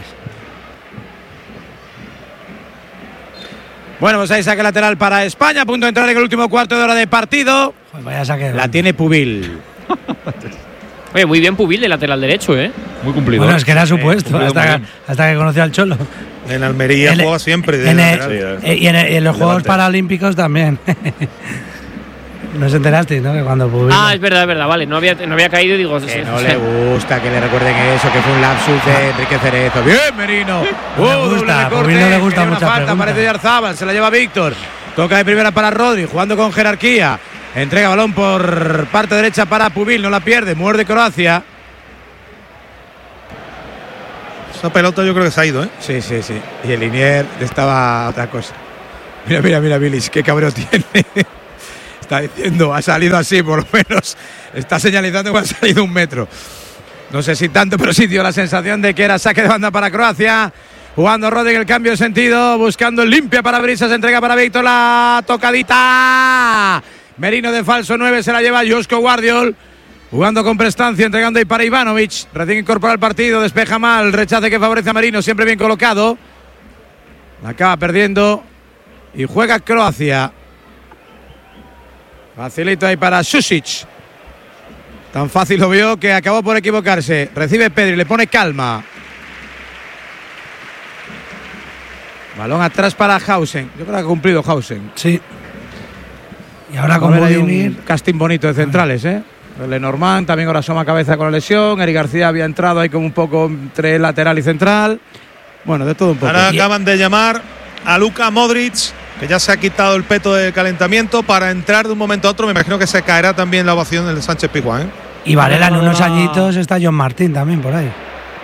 Bueno, pues ahí saque lateral para España, a punto de entrar en el último cuarto de hora de partido. Joder, vaya saque. La tiene Pubil. Oye, muy bien Pubil de lateral derecho, Muy cumplido. Bueno, es que era supuesto, hasta que conoció al Cholo. En Almería juega siempre. Y en los Juegos Paralímpicos también. No os enterasteis, ¿no? Que cuando Pubil... es verdad, vale. No había caído y digo... Que no le gusta que le recuerden eso, que fue un lapsus de Enrique Cerezo. ¡Bien, Merino! Pubil no le gusta mucha falta, pregunta. parece Yarzábal, se la lleva Víctor. Toca de primera para Rodri, jugando con jerarquía. Entrega balón por parte derecha para Pubil, no la pierde, muerde Croacia. Esa pelota yo creo que se ha ido, Sí. Y el Linier estaba otra cosa. Mira, Vilis, qué cabrón tiene. Está diciendo, ha salido así, por lo menos. Está señalizando que ha salido 1 metro. No sé si tanto, pero sí dio la sensación de que era saque de banda para Croacia. Jugando Rodri en el cambio de sentido, buscando el limpia para Brisas, entrega para Víctor, la tocadita. Merino de falso 9 se la lleva Josko Guardiol. Jugando con prestancia, entregando ahí para Ivanovic. Recién incorpora el partido, despeja mal, rechace que favorece a Merino, siempre bien colocado. La acaba perdiendo y juega Croacia. Facilito ahí para Susic. Tan fácil lo vio que acabó por equivocarse. Recibe Pedri, le pone calma. Balón atrás para Hausen. Yo creo que ha cumplido Hausen. Sí. Y ahora con un casting bonito de centrales, Lenormand también ahora asoma cabeza con la lesión. Eric García había entrado ahí como un poco entre lateral y central. Bueno, de todo un poco. Ahora acaban de llamar a Luka Modric, que ya se ha quitado el peto de calentamiento para entrar de un momento a otro. Me imagino que se caerá también la ovación del Sánchez Pizjuán. Y Varela en unos añitos está John Martín también por ahí.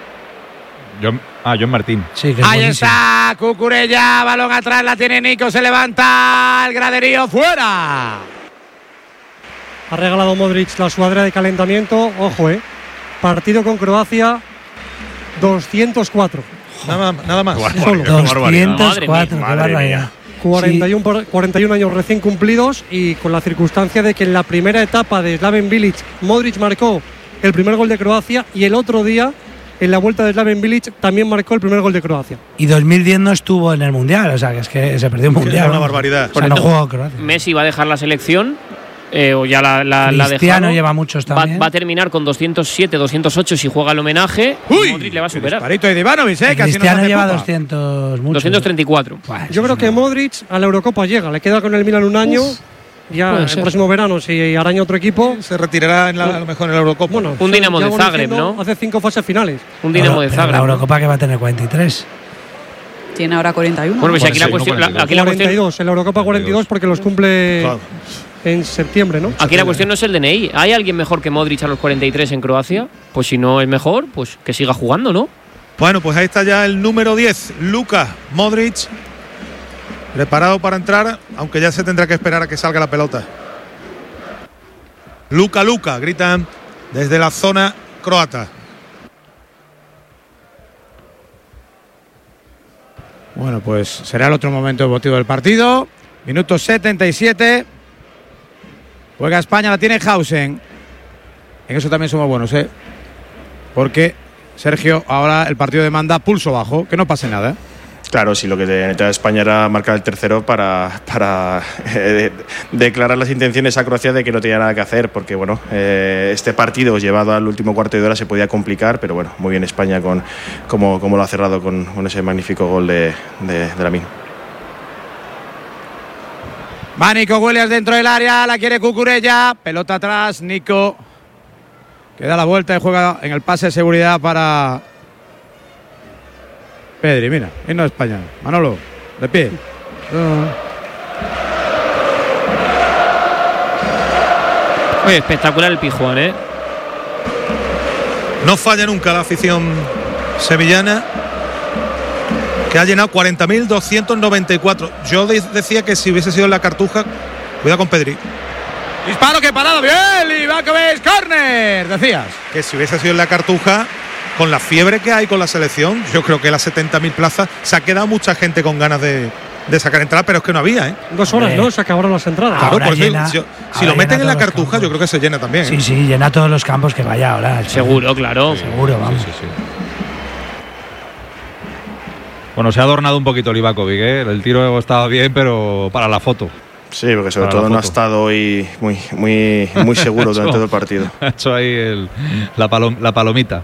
John Martín. Sí, que ahí está Cucurella, balón atrás, la tiene Nico, se levanta el graderío, fuera. Ha regalado Modric la sudadera de calentamiento. Ojo, partido con Croacia 204. Nada más. Solo. 204, qué barbaridad. 41 años recién cumplidos y con la circunstancia de que en la primera etapa de Slaven Bilic Modric marcó el primer gol de Croacia y el otro día en la vuelta de Slaven Bilic también marcó el primer gol de Croacia. Y 2010 no estuvo en el Mundial, o sea, que es que se perdió un Mundial. Es una barbaridad. O sea, no jugó Croacia. Messi va a dejar la selección, o ya la ha Cristiano dejado. lleva muchos también. Va a terminar con 207, 208 si juega el homenaje. Uy, Modric le va a superar. Disparito de Ivanovic, casi Cristiano lleva popa. 200 mucho. 234. Yo creo que Modric a la Eurocopa llega, le queda con el Milan un año. Ya el próximo verano, si araña otro equipo, se retirará a lo mejor en la Eurocopa. Bueno, un Dinamo de Zagreb, ¿no? Hace 5 fases finales. Un Dinamo de Zagreb. La Eurocopa que va a tener 43. Tiene ahora 41. Bueno, pues aquí la cuestión. 42, en la Eurocopa 42 porque los cumple en septiembre, ¿no? Aquí la cuestión no es el DNI. ¿Hay alguien mejor que Modric a los 43 en Croacia? Pues si no es mejor, pues que siga jugando, ¿no? Bueno, pues ahí está ya el número 10, Luka Modric. Preparado para entrar, aunque ya se tendrá que esperar a que salga la pelota. Luka, gritan desde la zona croata. Bueno, pues será el otro momento emotivo del partido. Minuto 77. Juega España, la tiene Hausen. En eso también somos buenos, Porque, Sergio, ahora el partido demanda pulso bajo, que no pase nada, Claro, sí, lo que necesitaba España era marcar el tercero para declarar las intenciones a Croacia de que no tenía nada que hacer, porque bueno, este partido llevado al último cuarto de hora se podía complicar, pero bueno, muy bien España como lo ha cerrado con ese magnífico gol de Lamine. Va Nico Williams dentro del área, la quiere Cucurella, pelota atrás, Nico que da la vuelta y juega en el pase de seguridad para Pedri, mira, himno de España. Manolo, de pie. Espectacular el Pizjuán, ¿eh? No falla nunca la afición sevillana, que ha llenado 40.294. Yo decía que si hubiese sido en la Cartuja, cuidado con Pedri. Disparo que parado bien, Livakovic, córner, decías. Que si hubiese sido en la Cartuja, con la fiebre que hay con la selección, yo creo que las 70.000 plazas, se ha quedado mucha gente con ganas de sacar entradas, pero es que no había, ¿eh? 2 horas, ¿no? Se acabaron las entradas. Claro, Ahora por eso, llena- si lo meten en la Cartuja, yo creo que se llena también. Sí, sí, llena todos los campos que vaya ahora. Seguro, claro. Seguro, vamos. Sí. Bueno, se ha adornado un poquito Livakovic, ¿eh? El tiro estaba bien, pero para la foto. Sí, porque sobre Para la todo no ha foto. estado hoy muy seguro durante todo el partido. Ha hecho ahí la palomita.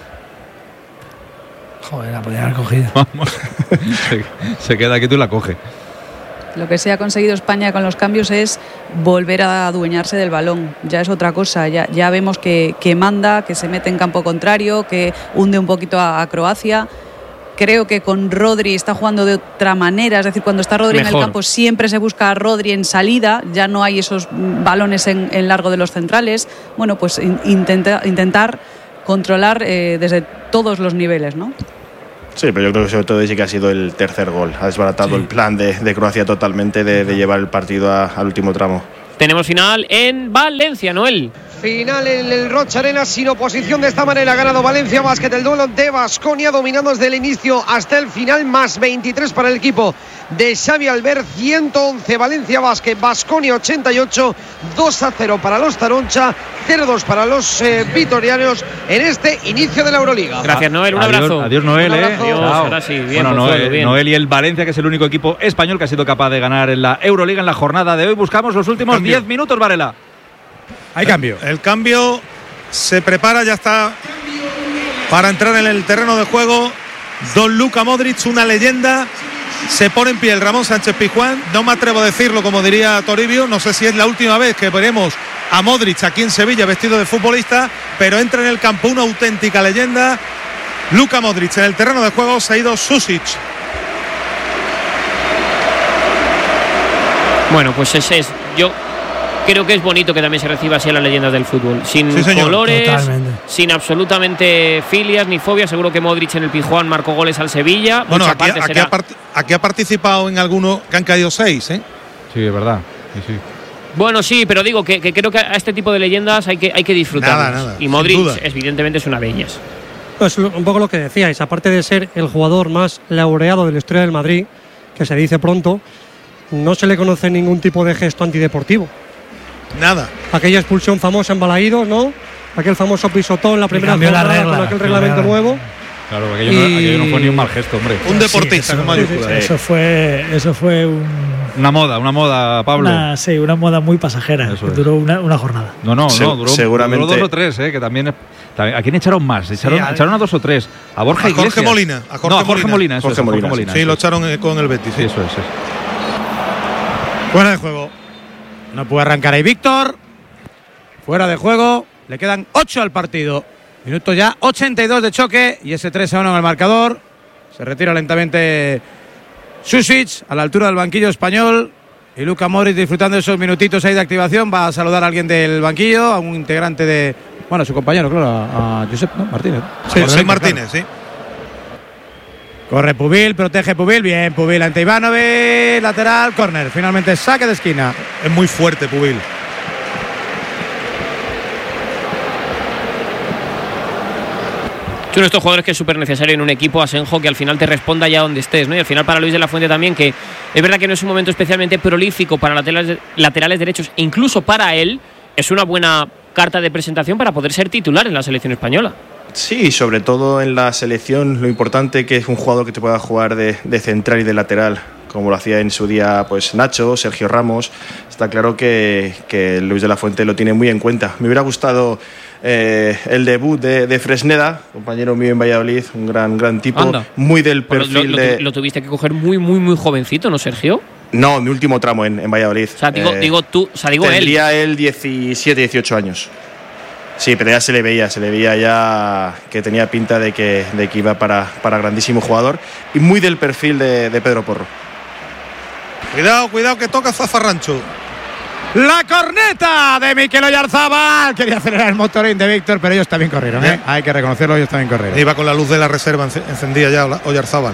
Joder, la podían haber cogido. Vamos. se queda quieto y la coge. Lo que se ha conseguido España con los cambios es volver a adueñarse del balón. Ya es otra cosa. Ya vemos que manda, que se mete en campo contrario, que hunde un poquito a Croacia. Creo que con Rodri está jugando de otra manera. Es decir, cuando está Rodri en el campo siempre se busca a Rodri en salida. Ya no hay esos balones en largo de los centrales. Bueno, pues intentar controlar desde todos los niveles, ¿no? Sí, pero yo creo que sobre todo sí que ha sido el tercer gol. Ha desbaratado el plan de Croacia totalmente de llevar el partido al último tramo. Tenemos final en Valencia, Noel. Final en el Roig Arena sin oposición. De esta manera ha ganado Valencia Basket el duelo de Baskonia, dominando desde el inicio hasta el final, más 23 para el equipo de Xavi Albert, 111 Valencia Basket, Baskonia 88, 2-0 para los Taroncha, 0-2 para los vitorianos en este inicio de la Euroliga. Gracias, Noel, un abrazo. Adiós, Noel. Un abrazo. Chao. Ahora sí, bien, bueno, Pozuelo, bien. Noel y el Valencia, que es el único equipo español que ha sido capaz de ganar en la Euroliga en la jornada de hoy. Buscamos los últimos 10 minutos, Varela. Hay cambio. El cambio se prepara, ya está para entrar en el terreno de juego. Don Luka Modric, una leyenda. Se pone en pie el Ramón Sánchez Pizjuán. No me atrevo a decirlo, como diría Toribio. No sé si es la última vez que veremos a Modric aquí en Sevilla vestido de futbolista, pero entra en el campo una auténtica leyenda. Luka Modric en el terreno de juego. Se ha ido Susic. Bueno, pues ese es. Yo creo que es bonito que también se reciba así a las leyendas del fútbol. Sin Sí, señor. colores, Totalmente. sin absolutamente filias ni fobias. Seguro que Modric en el Pizjuán marcó goles al Sevilla. Bueno, Mucha parte será. aquí ha participado en algunos que han caído 6, ¿eh? Sí, es verdad. Sí. Bueno, sí, pero digo que creo que a este tipo de leyendas hay que disfrutar. Nada, Y sin Modric, duda. evidentemente, es una de ellas. Pues un poco lo que decíais, aparte de ser el jugador más laureado de la historia del Madrid, que se dice pronto, no se le conoce ningún tipo de gesto antideportivo. Nada. Aquella expulsión famosa en Balaídos, ¿no? Aquel famoso pisotón en la primera cambió la jornada regla. con aquel reglamento nuevo. Claro, aquello no fue ni un mal gesto, hombre. Un deportista con mayúsculas. Eso fue Una moda, Pablo. una moda muy pasajera, Eso que es. duró una jornada. No, duró seguramente. 2 o 3, que también. ¿A quién echaron más? Echaron a 2 o 3. A Borja A Jorge Iglesias. Molina. A Jorge Molina. Eso Jorge es, Molina, Molina. Sí, eso lo es. echaron con el Betis. Sí, eso es. Fuera de juego. No puede arrancar ahí Víctor. Fuera de juego. Le quedan 8 al partido. Minuto ya 82 de choque y ese 3-1 en el marcador. Se retira lentamente Susic a la altura del banquillo español. Y Luka Modric, disfrutando de esos minutitos ahí de activación, va a saludar a alguien del banquillo, a un integrante de, bueno, a su compañero, claro, a Josep Martínez. Sí, José Martínez, sí. Corre Pubil, protege Pubil, bien Pubil ante Ivanovic, lateral, córner, finalmente saque de esquina. Es muy fuerte Pubil. Es uno de estos jugadores que es súper necesario en un equipo, Asenjo, que al final te responda ya donde estés, ¿no? Y al final para Luis de la Fuente también, que es verdad que no es un momento especialmente prolífico para laterales derechos, e incluso para él es una buena carta de presentación para poder ser titular en la selección española. Sí, sobre todo en la selección, lo importante que es un jugador que te pueda jugar de central y de lateral, como lo hacía en su día pues Nacho, Sergio Ramos. Está claro que Luis de la Fuente lo tiene muy en cuenta. Me hubiera gustado el debut de Fresneda, compañero mío en Valladolid, un gran tipo. Anda. Muy del Pues perfil lo tuviste que coger muy jovencito, ¿no, Sergio? No, mi último tramo en Valladolid. O sea, digo él. Tendría él 17, 18 años. Sí, pero ya se le veía ya que tenía pinta de que iba para grandísimo jugador y muy del perfil de Pedro Porro. Cuidado que toca Zafarrancho. La corneta de Mikel Oyarzábal. Quería acelerar el motorín de Víctor, pero ellos también corrieron, ¿eh? Hay que reconocerlo, ellos también corrieron. Iba con la luz de la reserva encendida ya Oyarzábal.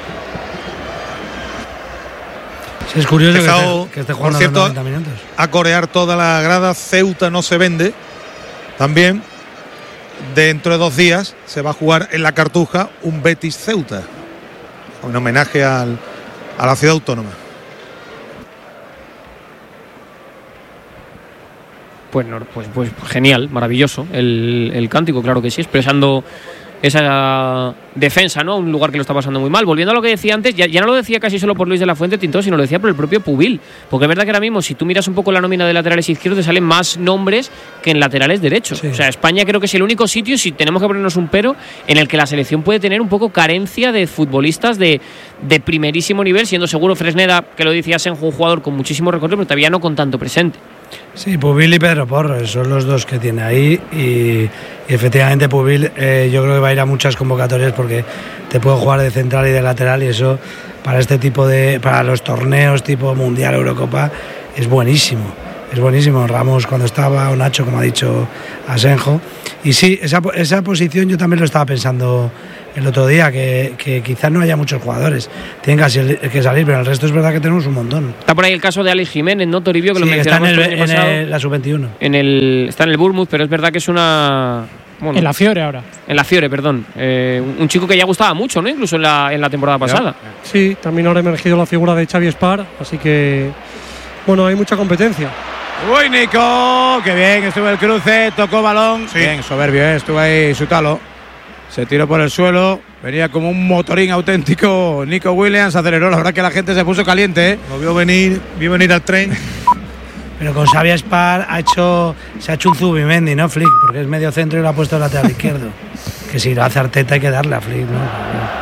Sí, es curioso que esté jugando, por cierto, 90 minutos. A corear toda la grada. Ceuta no se vende. También dentro de 2 días se va a jugar en la Cartuja un Betis Ceuta, en homenaje a la ciudad autónoma. Pues genial, maravilloso el cántico, claro que sí, expresando esa defensa, ¿no? Un lugar que lo está pasando muy mal. Volviendo a lo que decía antes, ya no lo decía casi solo por Luis de la Fuente, Tintó, sino lo decía por el propio Pubil. Porque es verdad que ahora mismo, si tú miras un poco la nómina de laterales izquierdos, te salen más nombres que en laterales derechos. Sí. O sea, España creo que es el único sitio, si tenemos que ponernos un pero, en el que la selección puede tener un poco carencia de futbolistas de primerísimo nivel, siendo seguro Fresneda, que lo decía Asenjo, un jugador con muchísimo recorrido, pero todavía no con tanto presente. Sí, Pubil y Pedro Porro son los dos que tiene ahí y efectivamente Pubil yo creo que va a ir a muchas convocatorias porque te puede jugar de central y de lateral y eso para este tipo para los torneos tipo Mundial, Eurocopa es buenísimo. Es buenísimo. Ramos cuando estaba, o Nacho como ha dicho Asenjo. Y sí, esa posición yo también lo estaba pensando el otro día, que quizás no haya muchos jugadores, tienen que salir, pero el resto es verdad que tenemos un montón. Está por ahí el caso de Alex Jiménez, ¿no, Toribio? Que sí, lo mencionamos en la sub-21. Está en el Bournemouth, pero es verdad que es una... Bueno, en la Fiore ahora. En la Fiore, perdón. Un chico que ya gustaba mucho, ¿no? Incluso en la temporada pasada. Sí, también ahora ha emergido la figura de Xavi Espar, así que, bueno, hay mucha competencia. Uy, Nico, qué bien, estuvo el cruce, tocó balón. Sí. Bien, soberbio, estuvo ahí Sutalo. Se tiró por el suelo, venía como un motorín auténtico. Nico Williams aceleró, la verdad que la gente se puso caliente, ¿eh? Lo vio venir al tren. Pero con Xavi Espar se ha hecho un Zubimendi, ¿no, Flick? Porque es medio centro y lo ha puesto lateral izquierdo. Que si lo hace Arteta hay que darle a Flick, ¿no?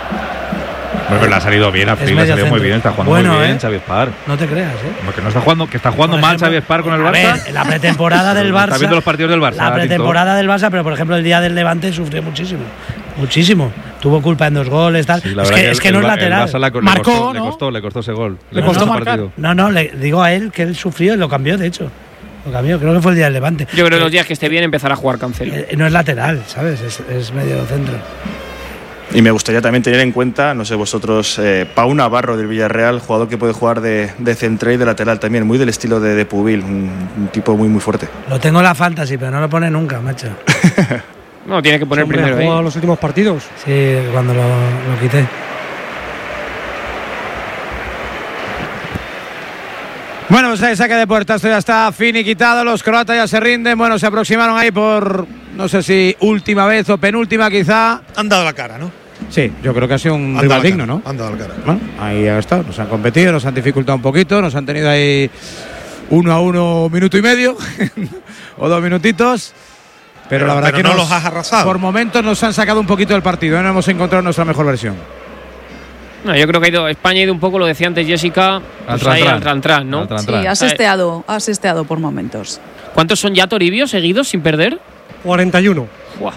Bueno, pero le ha salido bien a Flick, le ha salido muy bien, está jugando muy bien Xavi Espar. No te creas, ¿eh? Porque no está jugando, que está jugando mal Xavi Espar con el Barça. A ver, la pretemporada del Barça. Está viendo los partidos del Barça. La pretemporada del Barça, pero por ejemplo el día del Levante sufrió muchísimo. Muchísimo. Tuvo culpa en 2 goles, tal. Sí, es que no es lateral. Marcó, ¿no? Le costó ese gol. Le costó marcar. No, le digo a él que él sufrió y lo cambió, de hecho. Lo cambió, creo que fue el día del Levante. Yo creo que los días que esté bien empezará a jugar Cancelo. No es lateral, ¿sabes? Es medio centro. Y me gustaría también tener en cuenta, no sé vosotros, Pau Navarro del Villarreal, jugador que puede jugar de central y de lateral también, muy del estilo de Pubil, un tipo muy muy fuerte. Lo tengo en la fantasy, pero no lo pone nunca, macho. No, tiene que poner primero. ¿Ha jugado los últimos partidos? Sí, cuando lo quité. Bueno, pues ahí saque de puerta, esto ya está finiquitado, los croatas ya se rinden, bueno, se aproximaron ahí por, no sé si última vez o penúltima quizá. Han dado la cara, ¿no? Sí, yo creo que ha sido un rival digno, ¿no? Han dado la cara. Bueno, ahí ya está, nos han competido, nos han dificultado un poquito, nos han tenido ahí 1-1 minuto y medio o 2 minutitos. Pero la verdad que no los has arrasado. Por momentos nos han sacado un poquito del partido, no hemos encontrado nuestra mejor versión. No, yo creo que España ha ido un poco, lo decía antes Jessica, pues ahí al tran-tran, ¿no? Sí, has esteado por momentos. ¿Cuántos son ya, Toribio, seguidos sin perder? 41. Buah.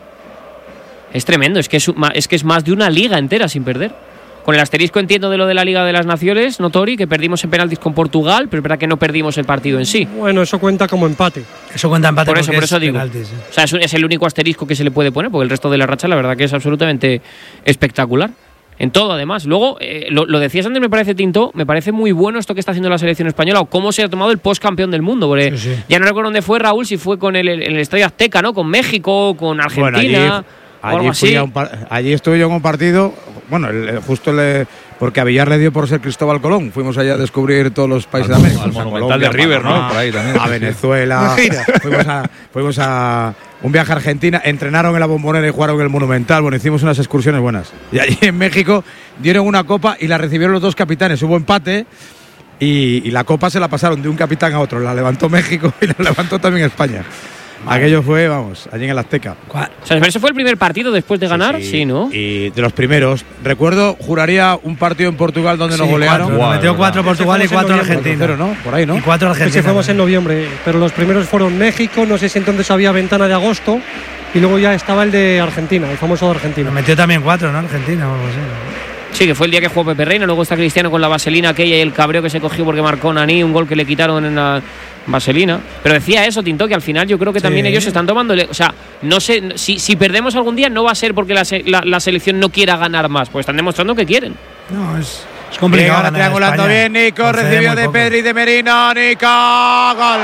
Es tremendo, es que es más de una liga entera sin perder. Con el asterisco entiendo de lo de la Liga de las Naciones, ¿no, Tori? Que perdimos en penaltis con Portugal, pero es verdad que no perdimos el partido en sí. Bueno, eso cuenta como empate. Eso cuenta empate por eso digo. Penaltis, ¿eh? O sea, es el único asterisco que se le puede poner, porque el resto de la racha la verdad que es absolutamente espectacular. En todo, además. Luego, lo decías antes, me parece, Tinto, me parece muy bueno esto que está haciendo la selección española o cómo se ha tomado el post-campeón del mundo. Porque sí. Ya no recuerdo dónde fue, Raúl, si fue con el Estadio Azteca, ¿no? Con México, con Argentina. Bueno, allí estuve yo en un partido, bueno, porque a Villar le dio por ser Cristóbal Colón. Fuimos allá a descubrir todos los países de América. Al Monumental de River, ¿no? Por ahí también. A Venezuela. Fuimos a un viaje a Argentina, entrenaron en la Bombonera y jugaron en el Monumental. Bueno, hicimos unas excursiones buenas. Y allí en México dieron una copa y la recibieron los 2 capitanes. Hubo empate y la copa se la pasaron de un capitán a otro. La levantó México y la levantó también España. Aquello fue, vamos, allí en el Azteca. O sea, ¿ese fue el primer partido después de ganar? Sí, ¿no? Y de los primeros. Recuerdo, juraría un partido en Portugal donde nos golearon. Metió 4 Portugal y 4 Argentina. ¿No? Por ahí, ¿no? Y 4 Argentina. Ese fuimos en noviembre, pero los primeros fueron México, no sé si entonces había ventana de agosto, y luego ya estaba el de Argentina, el famoso de Argentina. Metió también 4, ¿no? Argentina o algo así. Sí, que fue el día que jugó Pepe Reina, luego está Cristiano con la vaselina aquella y el cabreo que se cogió porque marcó Nani, un gol que le quitaron Vaselina. Pero decía eso, Tinto, que al final yo creo que también ellos están tomando. O sea, no sé, si perdemos algún día no va a ser porque la selección no quiera ganar más, pues están demostrando que quieren. No, es complicado. Ahora triangulando bien, Nico, recibió de Pedri y de Merino, Nico, gol.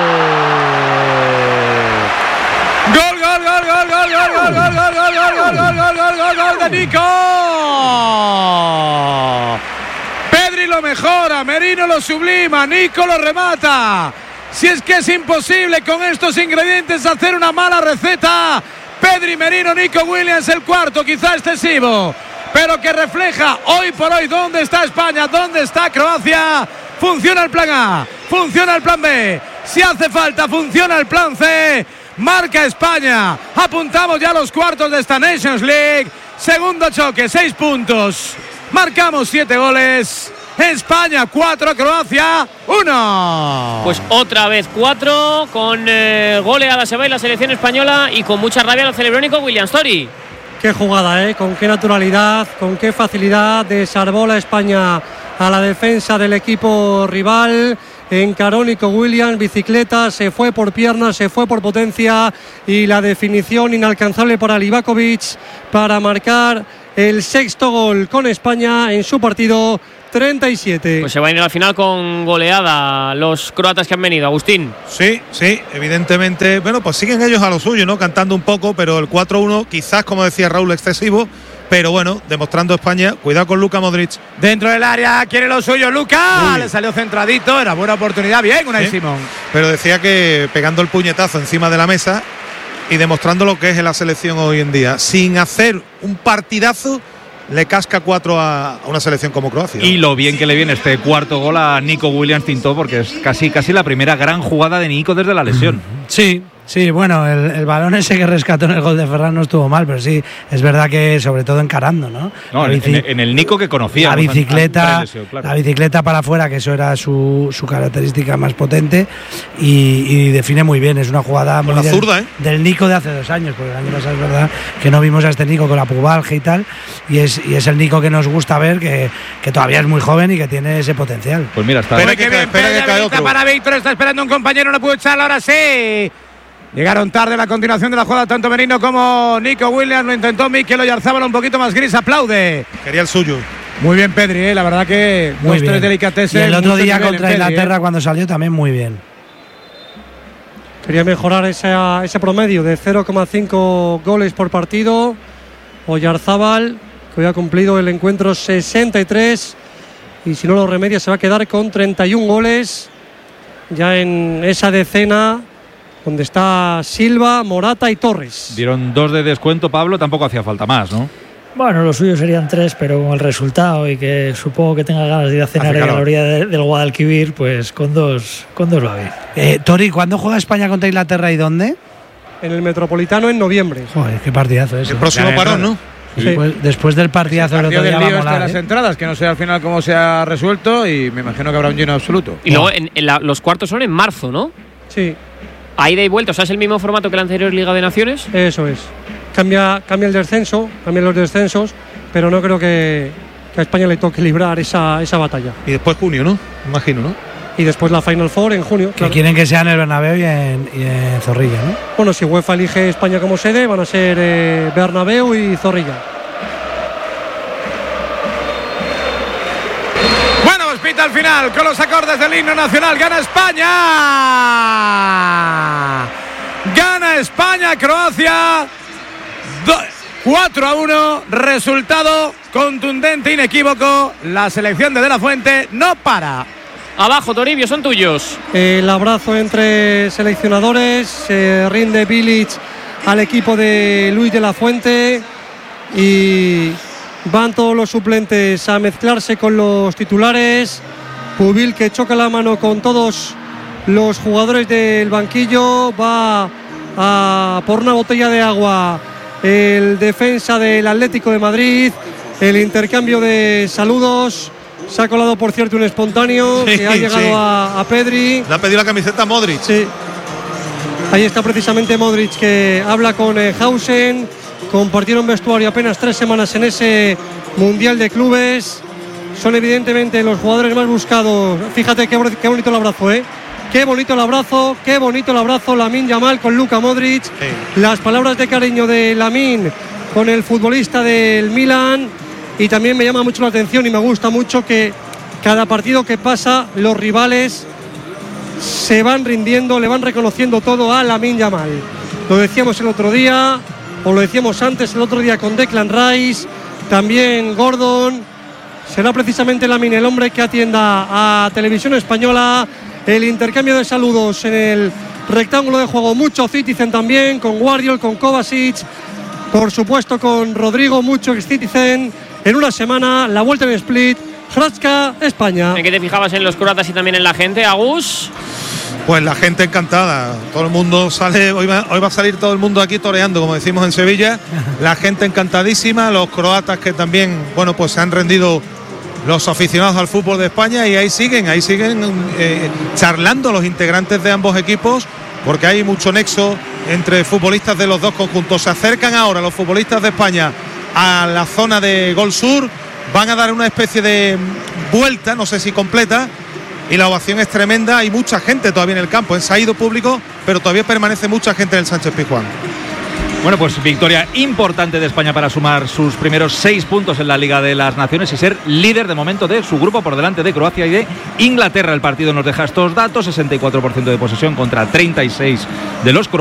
Gol de Nico. Pedri lo mejora, Merino lo sublima, Nico lo remata. Si es que es imposible con estos ingredientes hacer una mala receta. Pedri, Merino, Nico Williams, el cuarto, quizá excesivo, pero que refleja hoy por hoy dónde está España, dónde está Croacia. Funciona el plan A, funciona el plan B, si hace falta funciona el plan C. Marca España, apuntamos ya a los cuartos de esta Nations League. Segundo choque, 6 puntos, marcamos 7 goles. España 4, Croacia 1. Pues otra vez 4, con goleada se va la selección española y con mucha rabia lo celebró Nico Williams. Tori. Qué jugada, con qué naturalidad, con qué facilidad desarmó la España a la defensa del equipo rival. Encaró Nico Williams, bicicleta, se fue por piernas, se fue por potencia y la definición inalcanzable para Livakovic para marcar el sexto gol con España en su partido 37. Pues se va a ir al final con goleada los croatas que han venido, Agustín. Sí, evidentemente. Bueno, pues siguen ellos a lo suyo, ¿no? Cantando un poco, pero el 4-1 quizás, como decía Raúl, excesivo. Pero bueno, demostrando España. Cuidado con Luka Modric. Dentro del área, quiere lo suyo Luka. Le salió centradito, era buena oportunidad. Bien, Unai Simón. Pero decía que pegando el puñetazo encima de la mesa y demostrando lo que es en la selección hoy en día. Sin hacer un partidazo, le casca 4 a una selección como Croacia. Y lo bien que le viene este cuarto gol a Nico Williams, Tinto, porque es casi la primera gran jugada de Nico desde la lesión. Sí, bueno, el balón ese que rescató en el gol de Ferran no estuvo mal, pero sí, es verdad que sobre todo encarando, ¿no? En el Nico que conocía. La bicicleta para afuera, que eso era su característica más potente, y define muy bien, es una jugada muy con la zurda, del Nico de hace 2 años, porque el año pasado es verdad que no vimos a este Nico con la pubalgia y tal, y es el Nico que nos gusta ver, que todavía es muy joven y que tiene ese potencial. Pues mira, está. Espera que cae otro. Para Víctor, está esperando un compañero, no pudo echarla, ahora sí. Llegaron tarde la continuación de la jugada, tanto Merino como Nico Williams. Lo intentó Mikel Oyarzabal, un poquito más gris, aplaude. Quería el suyo. Muy bien, Pedri, la verdad que muy bien. Delicatessen. Y el otro día contra Inglaterra, cuando salió, también muy bien. Quería mejorar ese promedio de 0,5 goles por partido. Oyarzabal, que hoy ha cumplido el encuentro 63. Y si no lo remedia, se va a quedar con 31 goles. Ya en esa decena donde está Silva, Morata y Torres. Dieron 2 de descuento, Pablo, tampoco hacía falta más, ¿no? Bueno, lo suyo serían 3, pero con el resultado y que supongo que tenga ganas de ir a cenar a la orilla del Guadalquivir, pues con dos va bien. Tori, ¿cuándo juega España contra Inglaterra y dónde? En el Metropolitano en noviembre. Joder, qué partidazo ese. El próximo parón, ¿no? Sí. Después del partidazo del otro día del lío de las entradas, que no sé al final cómo se ha resuelto, y me imagino que habrá un lleno absoluto. Y luego los cuartos son en marzo, ¿no? Sí. A ida y vuelta, o sea, ¿es el mismo formato que la anterior Liga de Naciones? Eso es. Cambia el descenso, cambian los descensos, pero no creo que a España le toque librar esa batalla. Y después junio, ¿no? Imagino, ¿no? Y después la Final Four en junio. Que quieren que sea en el Bernabéu y en Zorrilla, ¿no? Bueno, si UEFA elige España como sede, van a ser Bernabéu y Zorrilla. Pita al final con los acordes del himno nacional. Gana España. Gana España, Croacia. 4-1. Resultado contundente, inequívoco. La selección de la Fuente no para. Abajo, Toribio, son tuyos. El abrazo entre seleccionadores. Se rinde Bilic al equipo de Luis de la Fuente. Y van todos los suplentes a mezclarse con los titulares. Pubil, que choca la mano con todos los jugadores del banquillo, va a por una botella de agua el defensa del Atlético de Madrid. El intercambio de saludos. Se ha colado, por cierto, un espontáneo que ha llegado a Pedri. Le ha pedido la camiseta a Modric. Sí. Ahí está precisamente Modric, que habla con Hausen. Compartieron vestuario apenas 3 semanas en ese Mundial de Clubes. Son evidentemente los jugadores más buscados. Fíjate qué bonito el abrazo, Qué bonito el abrazo, Lamine Yamal con Luka Modric. Sí. Las palabras de cariño de Lamine con el futbolista del Milan. Y también me llama mucho la atención y me gusta mucho que cada partido que pasa los rivales se van rindiendo, le van reconociendo todo a Lamine Yamal. Lo decíamos el otro día, o lo decíamos antes el otro día con Declan Rice, también Gordon. Será precisamente Lamine el hombre que atienda a Televisión Española. El intercambio de saludos en el rectángulo de juego, mucho Citizen también, con Guardiol, con Kovacic, por supuesto con Rodrigo, mucho Citizen. En una semana, la vuelta en Split, Hrvatska, España. ¿En qué te fijabas en los croatas y también en la gente, Agus? Pues la gente encantada, todo el mundo sale, hoy va a salir todo el mundo aquí toreando, como decimos en Sevilla, la gente encantadísima, los croatas que también, bueno, pues se han rendido los aficionados al fútbol de España y ahí siguen charlando los integrantes de ambos equipos, porque hay mucho nexo entre futbolistas de los dos conjuntos. Se acercan ahora los futbolistas de España a la zona de Gol Sur, van a dar una especie de vuelta, no sé si completa, y la ovación es tremenda. Hay mucha gente todavía en el campo, se ha ido público, pero todavía permanece mucha gente en el Sánchez Pizjuán. Bueno, pues victoria importante de España para sumar sus primeros 6 puntos en la Liga de las Naciones y ser líder de momento de su grupo por delante de Croacia y de Inglaterra. El partido nos deja estos datos: 64% de posesión contra 36% de los croatas.